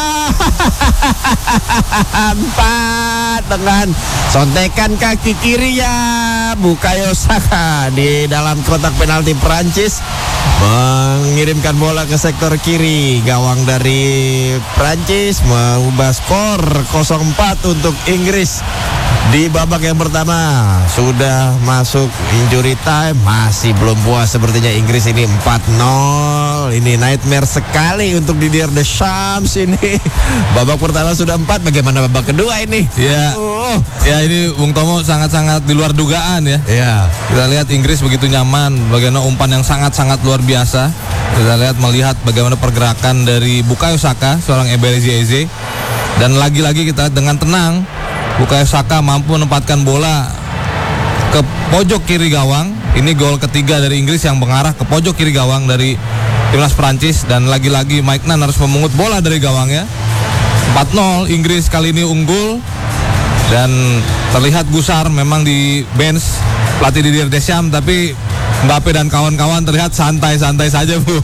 Empat dengan sontekan kaki kirinya Bukayo Saka di dalam kotak penalti Perancis, mengirimkan bola ke sektor kiri. Gawang dari Perancis mengubah skor 0-4 untuk Inggris. Di babak yang pertama sudah masuk injury time, masih belum puas sepertinya Inggris ini. 4-0. Ini nightmare sekali untuk Didier Deschamps ini. Babak pertama sudah 4, bagaimana babak kedua ini? Ya, ya ini Bung Tomo sangat-sangat di luar dugaan ya. Ya, Kita lihat Inggris begitu nyaman, bagaimana umpan yang sangat-sangat luar biasa. Kita melihat bagaimana pergerakan dari Bukayo Saka, seorang Eberechi Eze. Dan lagi-lagi kita dengan tenang, Bukayo Saka mampu menempatkan bola ke pojok kiri gawang. Ini gol ketiga dari Inggris yang mengarah ke pojok kiri gawang dari timnas Prancis. Dan lagi-lagi Mike Nan harus memungut bola dari gawangnya. 4-0, Inggris kali ini unggul. Dan terlihat gusar memang di bench pelatih Didier Deschamps, tapi Mbappe dan kawan-kawan terlihat santai-santai saja, Bu.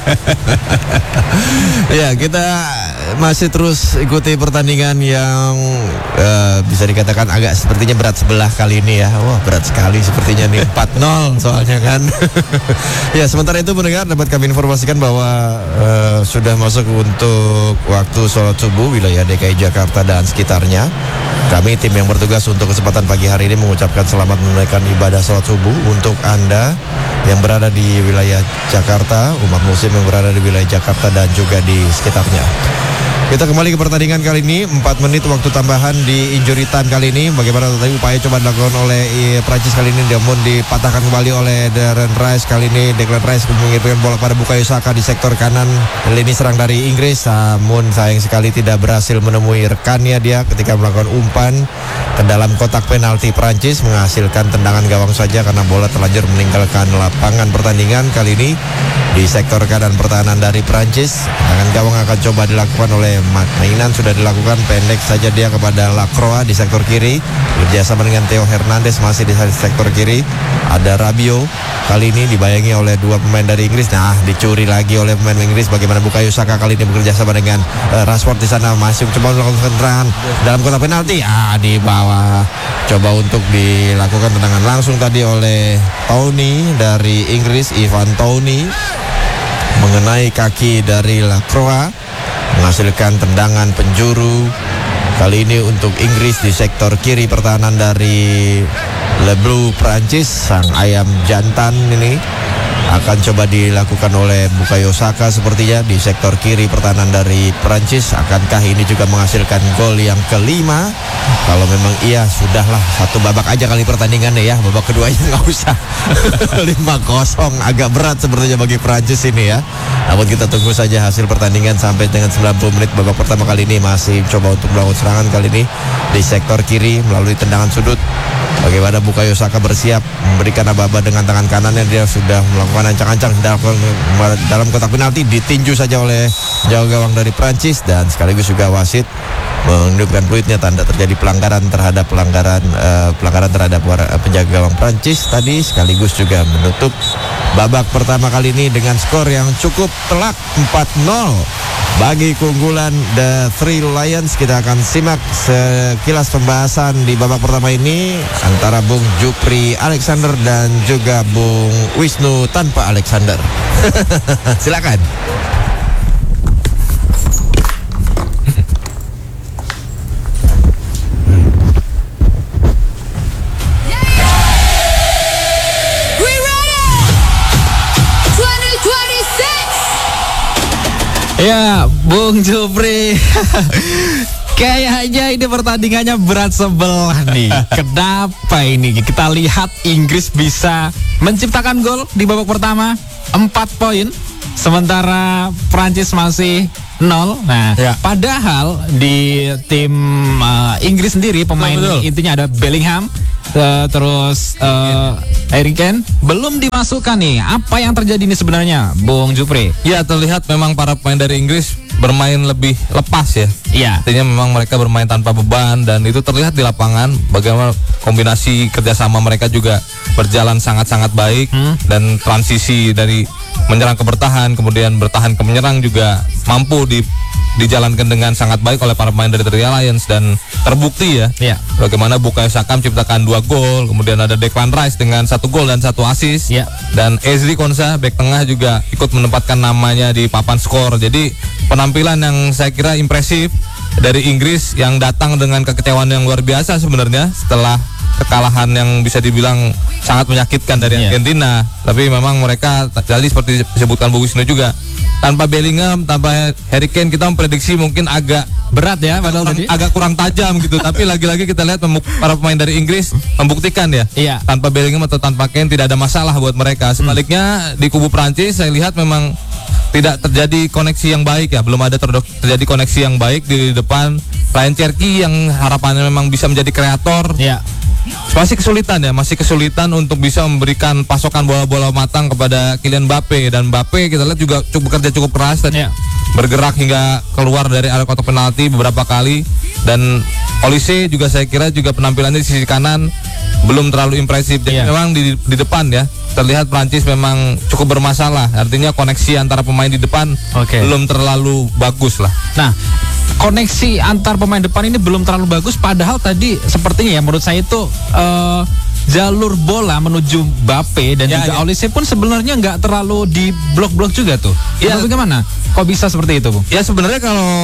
ya, kita masih terus ikuti pertandingan yang bisa dikatakan agak sepertinya berat sebelah kali ini ya. Wah, berat sekali sepertinya nih. 4-0 soalnya kan. Ya, sementara itu pendengar, dapat kami informasikan bahwa sudah masuk untuk waktu sholat subuh wilayah DKI Jakarta dan sekitarnya. Kami tim yang bertugas untuk kesempatan pagi hari ini mengucapkan selamat menunaikan ibadah sholat subuh untuk Anda yang berada di wilayah Jakarta, umat muslim yang berada di wilayah Jakarta dan juga di sekitarnya. Kita kembali ke pertandingan kali ini. 4 menit waktu tambahan di injury time kali ini. Bagaimana tadi upaya coba dilakukan oleh Prancis kali ini, namun dipatahkan kembali oleh Declan Rice. Kali ini Declan Rice mengirimkan bola pada Bukayo Saka di sektor kanan lini serang dari Inggris, namun sayang sekali tidak berhasil menemui rekannya dia ketika melakukan umpan ke dalam kotak penalti Prancis, menghasilkan tendangan gawang saja karena bola terlanjur meninggalkan lapangan pertandingan. Kali ini di sektor kanan pertahanan dari Prancis, tendangan gawang akan coba dilakukan oleh Mainan, sudah dilakukan pendek saja dia kepada Lacroix di sektor kiri, kerjasama dengan Theo Hernandez masih di sektor kiri. Ada Rabiot, kali ini dibayangi oleh 2 pemain dari Inggris. Nah, dicuri lagi oleh pemain Inggris. Bagaimana Bukayo Saka kali ini bekerja sama dengan Rashford di sana, masih coba melakukan tendangan dalam kotak penalti. Di bawah, coba untuk dilakukan tendangan langsung tadi oleh Tony dari Inggris, Ivan Tony, mengenai kaki dari Lacroix, menghasilkan tendangan penjuru. Kali ini untuk Inggris di sektor kiri pertahanan dari Le Bleu Prancis, sang ayam jantan ini akan coba dilakukan oleh Bukayo Saka sepertinya di sektor kiri pertahanan dari Prancis. Akankah ini juga menghasilkan gol yang kelima? Kalau memang iya, sudahlah, 1 babak aja kali pertandingannya ya, babak keduanya nggak usah. 5-0 agak berat sepertinya bagi Prancis ini ya. Namun kita tunggu saja hasil pertandingan sampai dengan 90 menit. Babak pertama kali ini masih coba untuk melakukan serangan kali ini di sektor kiri melalui tendangan sudut. Bagaimana Bukayo Saka bersiap memberikan aba-aba dengan tangan kanannya, dia sudah melakukan ancang-ancang dalam kotak penalti, ditinju saja oleh jaga gawang dari Prancis dan sekaligus juga wasit menunjukkan peluitnya, tanda terjadi pelanggaran terhadap penjaga gawang Prancis tadi, sekaligus juga menutup babak pertama kali ini dengan skor yang cukup telak 4-0 bagi keunggulan The Three Lions. Kita akan simak sekilas pembahasan di babak pertama ini antara Bung Jupri Alexander dan juga Bung Wisnu tanpa Alexander. Silakan. Ya, Bung Jupri. Kayaknya ini pertandingannya berat sebelah nih. Kenapa ini? Kita lihat Inggris bisa menciptakan gol di babak pertama 4 poin, sementara Prancis masih 0. Nah, padahal di tim Inggris sendiri pemain intinya ada Bellingham, terus Harry Kane belum dimasukkan nih. Apa yang terjadi ini sebenarnya, Bung Jupri? Ya, terlihat memang para pemain dari Inggris bermain lebih lepas ya. Iya. Artinya memang mereka bermain tanpa beban dan itu terlihat di lapangan bagaimana kombinasi kerjasama mereka juga berjalan sangat-sangat baik dan transisi dari menyerang ke bertahan kemudian bertahan ke menyerang juga mampu dijalankan dengan sangat baik oleh para pemain dari The Lions dan terbukti ya. Bagaimana Bukayo Saka menciptakan 2 gol, kemudian ada Declan Rice dengan 1 gol dan 1 assist. Dan Ezri Konsa bek tengah juga ikut menempatkan namanya di papan skor. Jadi penampilan yang saya kira impresif dari Inggris yang datang dengan kekecewaan yang luar biasa sebenarnya setelah kekalahan yang bisa dibilang sangat menyakitkan dari Argentina. Tapi memang mereka tadi seperti disebutkan Bu Wisnu juga, tanpa Bellingham, tanpa Harry Kane kita memprediksi mungkin agak berat ya, padahal agak kurang tajam gitu. Tapi lagi-lagi kita lihat para pemain dari Inggris membuktikan ya, tanpa Bellingham atau tanpa Kane tidak ada masalah buat mereka. Sebaliknya di kubu Prancis saya lihat memang tidak terjadi koneksi yang baik ya, belum ada terjadi koneksi yang baik di depan. Ryan Cherki yang harapannya memang bisa menjadi kreator, masih kesulitan untuk bisa memberikan pasokan bola-bola matang kepada Kylian Mbappe. Dan Mbappe kita lihat juga bekerja cukup keras dan bergerak hingga keluar dari area kotak penalti beberapa kali. Dan Olise juga saya kira juga penampilannya di sisi kanan belum terlalu impresif. Jadi memang di depan ya terlihat Prancis memang cukup bermasalah. Artinya koneksi antara pemain di depan belum terlalu bagus lah. Nah, koneksi antar pemain depan ini belum terlalu bagus, padahal tadi sepertinya ya menurut saya itu jalur bola menuju Mbappe dan juga Olise pun sebenarnya nggak terlalu di blok-blok juga tuh. Bagaimana? Kok bisa seperti itu, Bung? Ya sebenarnya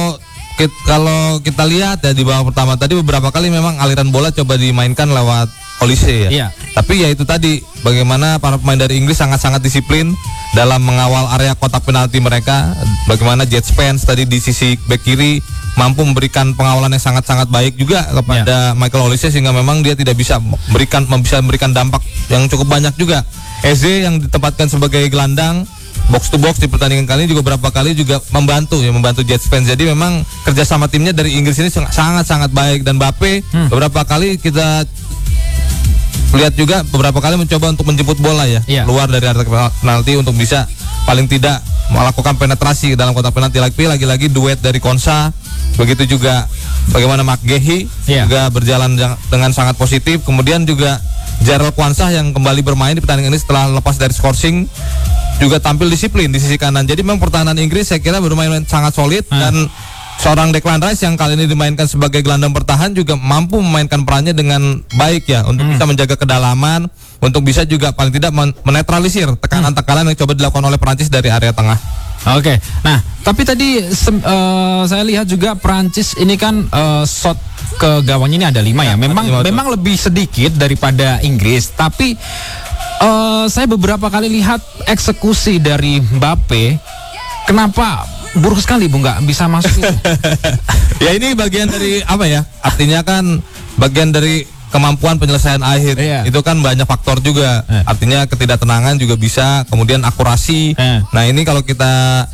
kalau kita lihat ya di babak pertama tadi beberapa kali memang aliran bola coba dimainkan lewat Olise ya. Tapi ya itu tadi bagaimana para pemain dari Inggris sangat-sangat disiplin dalam mengawal area kotak penalti mereka. Bagaimana Jet Spence tadi di sisi bek kiri mampu memberikan pengawalan yang sangat-sangat baik juga kepada Michael Olise sehingga memang dia tidak bisa memberikan dampak yang cukup banyak juga. Eze yang ditempatkan sebagai gelandang box to box di pertandingan kali ini juga beberapa kali juga membantu Jet Spence. Jadi memang kerjasama timnya dari Inggris ini sangat-sangat baik. Dan Mbappe beberapa kali kita lihat juga beberapa kali mencoba untuk menjemput bola keluar dari area penalti untuk bisa paling tidak melakukan penetrasi dalam kotak penalti. Lagi-lagi duet dari Konsa, begitu juga bagaimana McGahey juga berjalan dengan sangat positif. Kemudian juga Jarrell Kwanzaa yang kembali bermain di pertandingan ini setelah lepas dari skorsing juga tampil disiplin di sisi kanan. Jadi memang pertahanan Inggris saya kira bermain sangat solid dan seorang Declan Rice yang kali ini dimainkan sebagai gelandang bertahan juga mampu memainkan perannya dengan baik ya untuk bisa menjaga kedalaman, untuk bisa juga paling tidak menetralisir tekanan-tekanan yang coba dilakukan oleh Prancis dari area tengah. Nah tapi tadi saya lihat juga Prancis ini kan shot ke gawangnya ini ada 5 ya. Memang lebih sedikit daripada Inggris. Tapi saya beberapa kali lihat eksekusi dari Mbappe. Kenapa buruk sekali, Bung, nggak bisa masuk itu? Ya ini bagian dari apa ya? Artinya kan bagian dari kemampuan penyelesaian akhir. Itu kan banyak faktor juga. Artinya ketidaktenangan juga bisa, kemudian akurasi. Nah ini kalau kita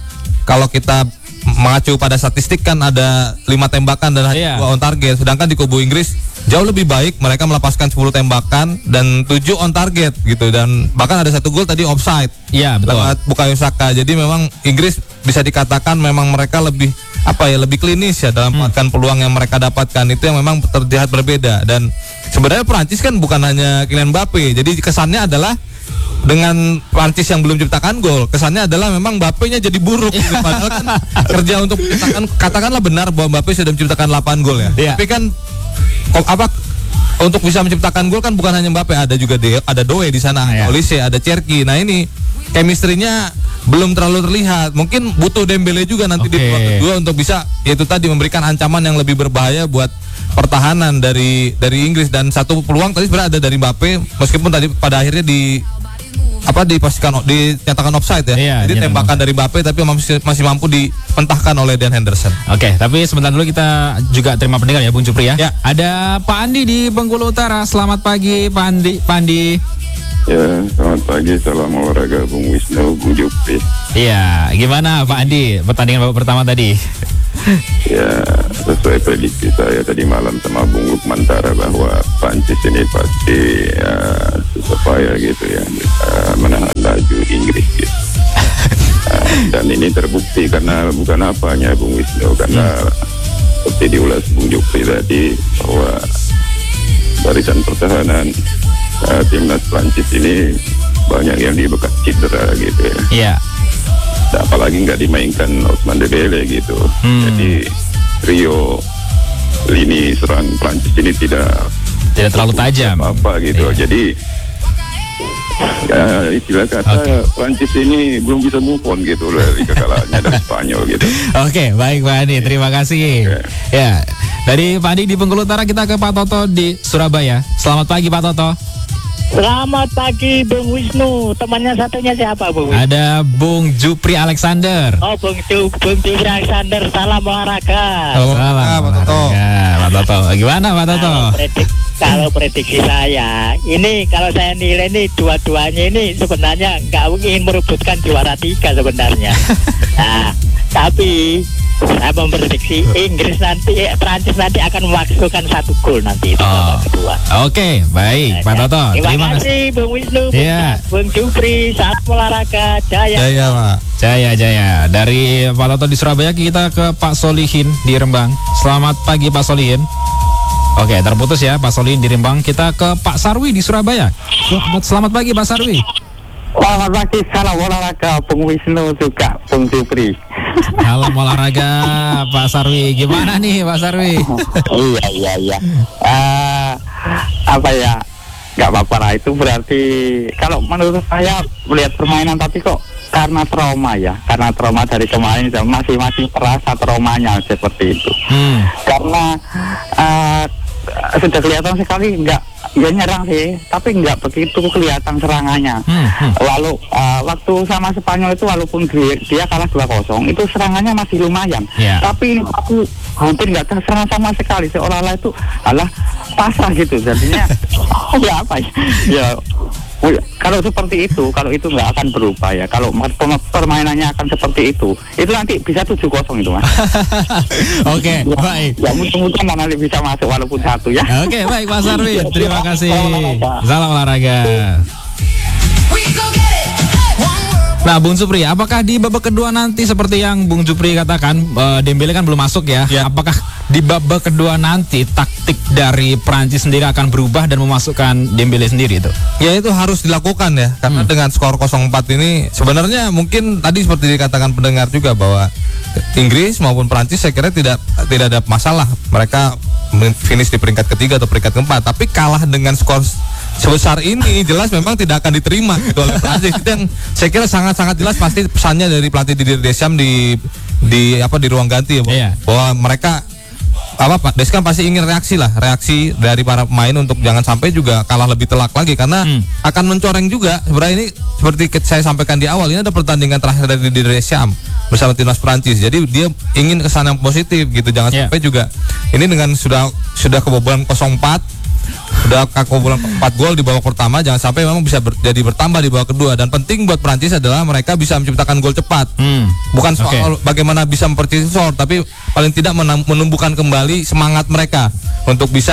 mengacu pada statistik kan ada 5 tembakan dan hanya 2 on target. Sedangkan di kubu Inggris jauh lebih baik. Mereka melepaskan 10 tembakan dan 7 on target gitu, dan bahkan ada 1 gol tadi offside. Iya, betul. Lewat Bukayo Saka. Jadi memang Inggris bisa dikatakan memang mereka lebih lebih klinis ya dalam memanfaatkan peluang yang mereka dapatkan. Itu yang memang terlihat berbeda. Dan sebenarnya Prancis kan bukan hanya Kylian Mbappe. Jadi kesannya adalah dengan Prancis yang belum ciptakan gol, kesannya adalah memang Mbappe-nya jadi buruk gitu. Padahal kan kerja untuk menciptakan, katakanlah benar bahwa Mbappe sudah menciptakan 8 gol ya. Iya. Tapi kan untuk bisa menciptakan gol kan bukan hanya Mbappe, ada juga ada Doe di sana, Iya. Olise, ada Cherki. Nah ini chemistry-nya belum terlalu terlihat. Mungkin butuh Dembele juga nanti di babak kedua untuk bisa yaitu tadi memberikan ancaman yang lebih berbahaya buat pertahanan dari Inggris. Dan satu peluang tadi sebenarnya ada dari Mbappe, meskipun tadi pada akhirnya dinyatakan offside ya. Iya, Jadi tembakan dari Mbappe tapi masih mampu dipentahkan oleh Dan Henderson. Oke, tapi sebentar dulu kita juga terima pendengar ya Bung Jupri ya. Ya. Ada Pak Andi di Bengkulu Utara. Selamat pagi Pak Andi. Ya, selamat pagi, salam olahraga Bung Wisnu, Bung Jupri. Iya, gimana Pak Andi pertandingan babak pertama tadi? Ya, sesuai prediksi saya tadi malam sama Bung Lukman Tara bahwa Prancis ini pasti susah payah gitu ya, menahan laju Inggris gitu. Dan ini terbukti karena bukan apanya Bung Wisnu, karena seperti diulas Bung Jupri tadi bahwa barisan pertahanan timnas Prancis ini banyak yang dibekas cedera gitu ya. Iya. Apalagi nggak dimainkan Ousmane Dembele gitu. Jadi trio lini serang Prancis ini tidak terlalu tajam. apa gitu. Iya. Jadi ya istilah kata Prancis ini belum bisa move on gitu dari kekalahannya dari Spanyol gitu. Oke, baik Pak Andi, terima kasih. Ya, dari Pak Andi di Bengkulu Utara kita ke Pak Toto di Surabaya. Selamat pagi Pak Toto. Selamat pagi Bung Wisnu. Temannya satunya siapa Bung Wisnu? Ada Bung Jupri Alexander. Oh Bung Jupri Alexander. Salam olahraga. Salam Pak Toto. Pak Toto. Gimana Pak Toto? Kalau prediksi saya, ini kalau saya nilai ini dua-duanya ini sebenarnya nggak ingin merebutkan juara 3 sebenarnya. Nah, tapi saya memprediksi Prancis nanti akan memasukkan 1 gol nanti itu babak kedua. Oke, baik Pak Toto. Terima kasih Bung Wisnu. Iya. Bung Jupri, salam olahraga, jaya. Jaya Pak. Jaya. Dari Pak Toto di Surabaya kita ke Pak Solihin di Rembang. Selamat pagi Pak Solihin. Oke, terputus ya Pak Solihin di Rembang. Kita ke Pak Sarwi di Surabaya. Selamat pagi Pak Sarwi. Selamat pagi, salam olahraga Bung Wisnu juga Bung Jupri. Salam olahraga Pak Sarwi. Gimana nih Pak Sarwi? Iya. Apa ya? Gak apa-apa lah, itu berarti kalau menurut saya melihat permainan tapi kok karena trauma dari kemarin masih terasa traumanya seperti itu. Karena sudah kelihatan sekali nggak nyerang sih, tapi nggak begitu kelihatan serangannya. Lalu waktu sama Spanyol itu walaupun dia kalah 2-0, itu serangannya masih lumayan. Tapi aku hampir nggak terserang sama sekali, seolah-olah itu pasrah gitu. Jadinya ya apa ya? Kalau seperti itu, kalau itu nggak akan berubah ya. Kalau permainannya akan seperti itu nanti bisa 7-0 itu Mas. Oke, baik. Ya mudah-mudahan nanti bisa masuk walaupun 1 ya. Oke, baik Pak Sarwi. Terima kasih. Salam olahraga. Nah, Bung Jupri, apakah di babak kedua nanti seperti yang Bung Jupri katakan, Dembele kan belum masuk ya? Apakah di babak kedua nanti taktik dari Prancis sendiri akan berubah dan memasukkan Dembele sendiri itu? Ya itu harus dilakukan ya, karena dengan skor 0-4 ini sebenarnya mungkin tadi seperti dikatakan pendengar juga bahwa Inggris maupun Prancis saya kira tidak ada masalah. Mereka finish di peringkat ketiga atau peringkat keempat, tapi kalah dengan skor sebesar ini jelas memang tidak akan diterima gitu oleh Prancis. Itu yang saya kira sangat jelas pasti pesannya dari pelatih Didier Deschamps di ruang ganti ya, bahwa mereka Pak Deschamps pasti ingin reaksi dari para pemain untuk jangan sampai juga kalah lebih telak lagi, karena akan mencoreng juga. Sebenarnya ini seperti saya sampaikan di awal, ini ada pertandingan terakhir dari Didier Deschamps bersama timnas Prancis. Jadi dia ingin kesan yang positif gitu, jangan sampai juga ini dengan sudah kebobolan 0-4, udah kebobolan 4 gol di babak pertama, jangan sampai memang bisa jadi bertambah di babak kedua. Dan penting buat Prancis adalah mereka bisa menciptakan gol cepat. Bukan soal bagaimana bisa mempercepat skor, tapi paling tidak menumbuhkan kembali semangat mereka untuk bisa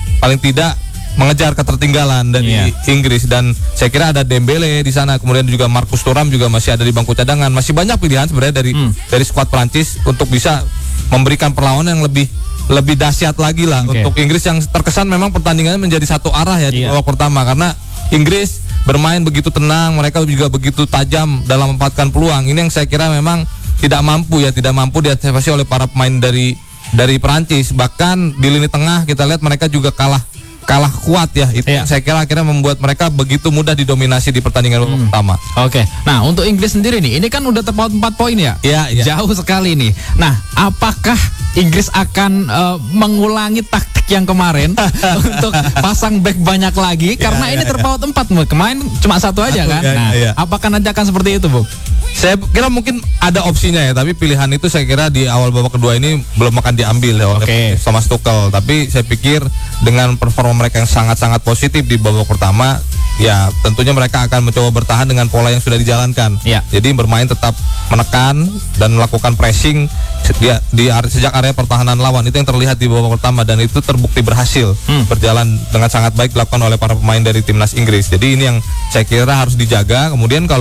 paling tidak mengejar ketertinggalan dari Inggris. Dan saya kira ada Dembele di sana, kemudian juga Marcus Thuram juga masih ada di bangku cadangan. Masih banyak pilihan sebenarnya dari skuad Prancis untuk bisa memberikan perlawanan yang lebih dahsyat lagi lah untuk Inggris, yang terkesan memang pertandingannya menjadi satu arah ya di babak pertama, karena Inggris bermain begitu tenang, mereka juga begitu tajam dalam memanfaatkan peluang. Ini yang saya kira memang tidak mampu diantisipasi oleh para pemain dari Perancis. Bahkan di lini tengah kita lihat mereka juga kalah kuat ya. Itu yang saya kira akhirnya membuat mereka begitu mudah didominasi di pertandingan pertama. Oke. Nah, untuk Inggris sendiri nih, ini kan udah terpaut 4 poin ya? Iya. Jauh sekali nih. Nah, apakah Inggris akan mengulangi taktik yang kemarin untuk pasang back banyak lagi? Karena ini terpaut 4, kemarin cuma 1 aja kan? Nah, apakah nanti akan seperti itu, Bu? Saya kira mungkin ada opsinya ya, tapi pilihan itu saya kira di awal babak kedua ini belum akan diambil ya oleh Thomas Tuchel. Tapi saya pikir dengan performa mereka yang sangat-sangat positif di babak pertama, ya tentunya mereka akan mencoba bertahan dengan pola yang sudah dijalankan. Jadi bermain tetap menekan dan melakukan pressing sejak area pertahanan lawan. Itu yang terlihat di babak pertama dan itu terbukti berhasil berjalan dengan sangat baik dilakukan oleh para pemain dari timnas Inggris. Jadi ini yang saya kira harus dijaga. Kemudian kalau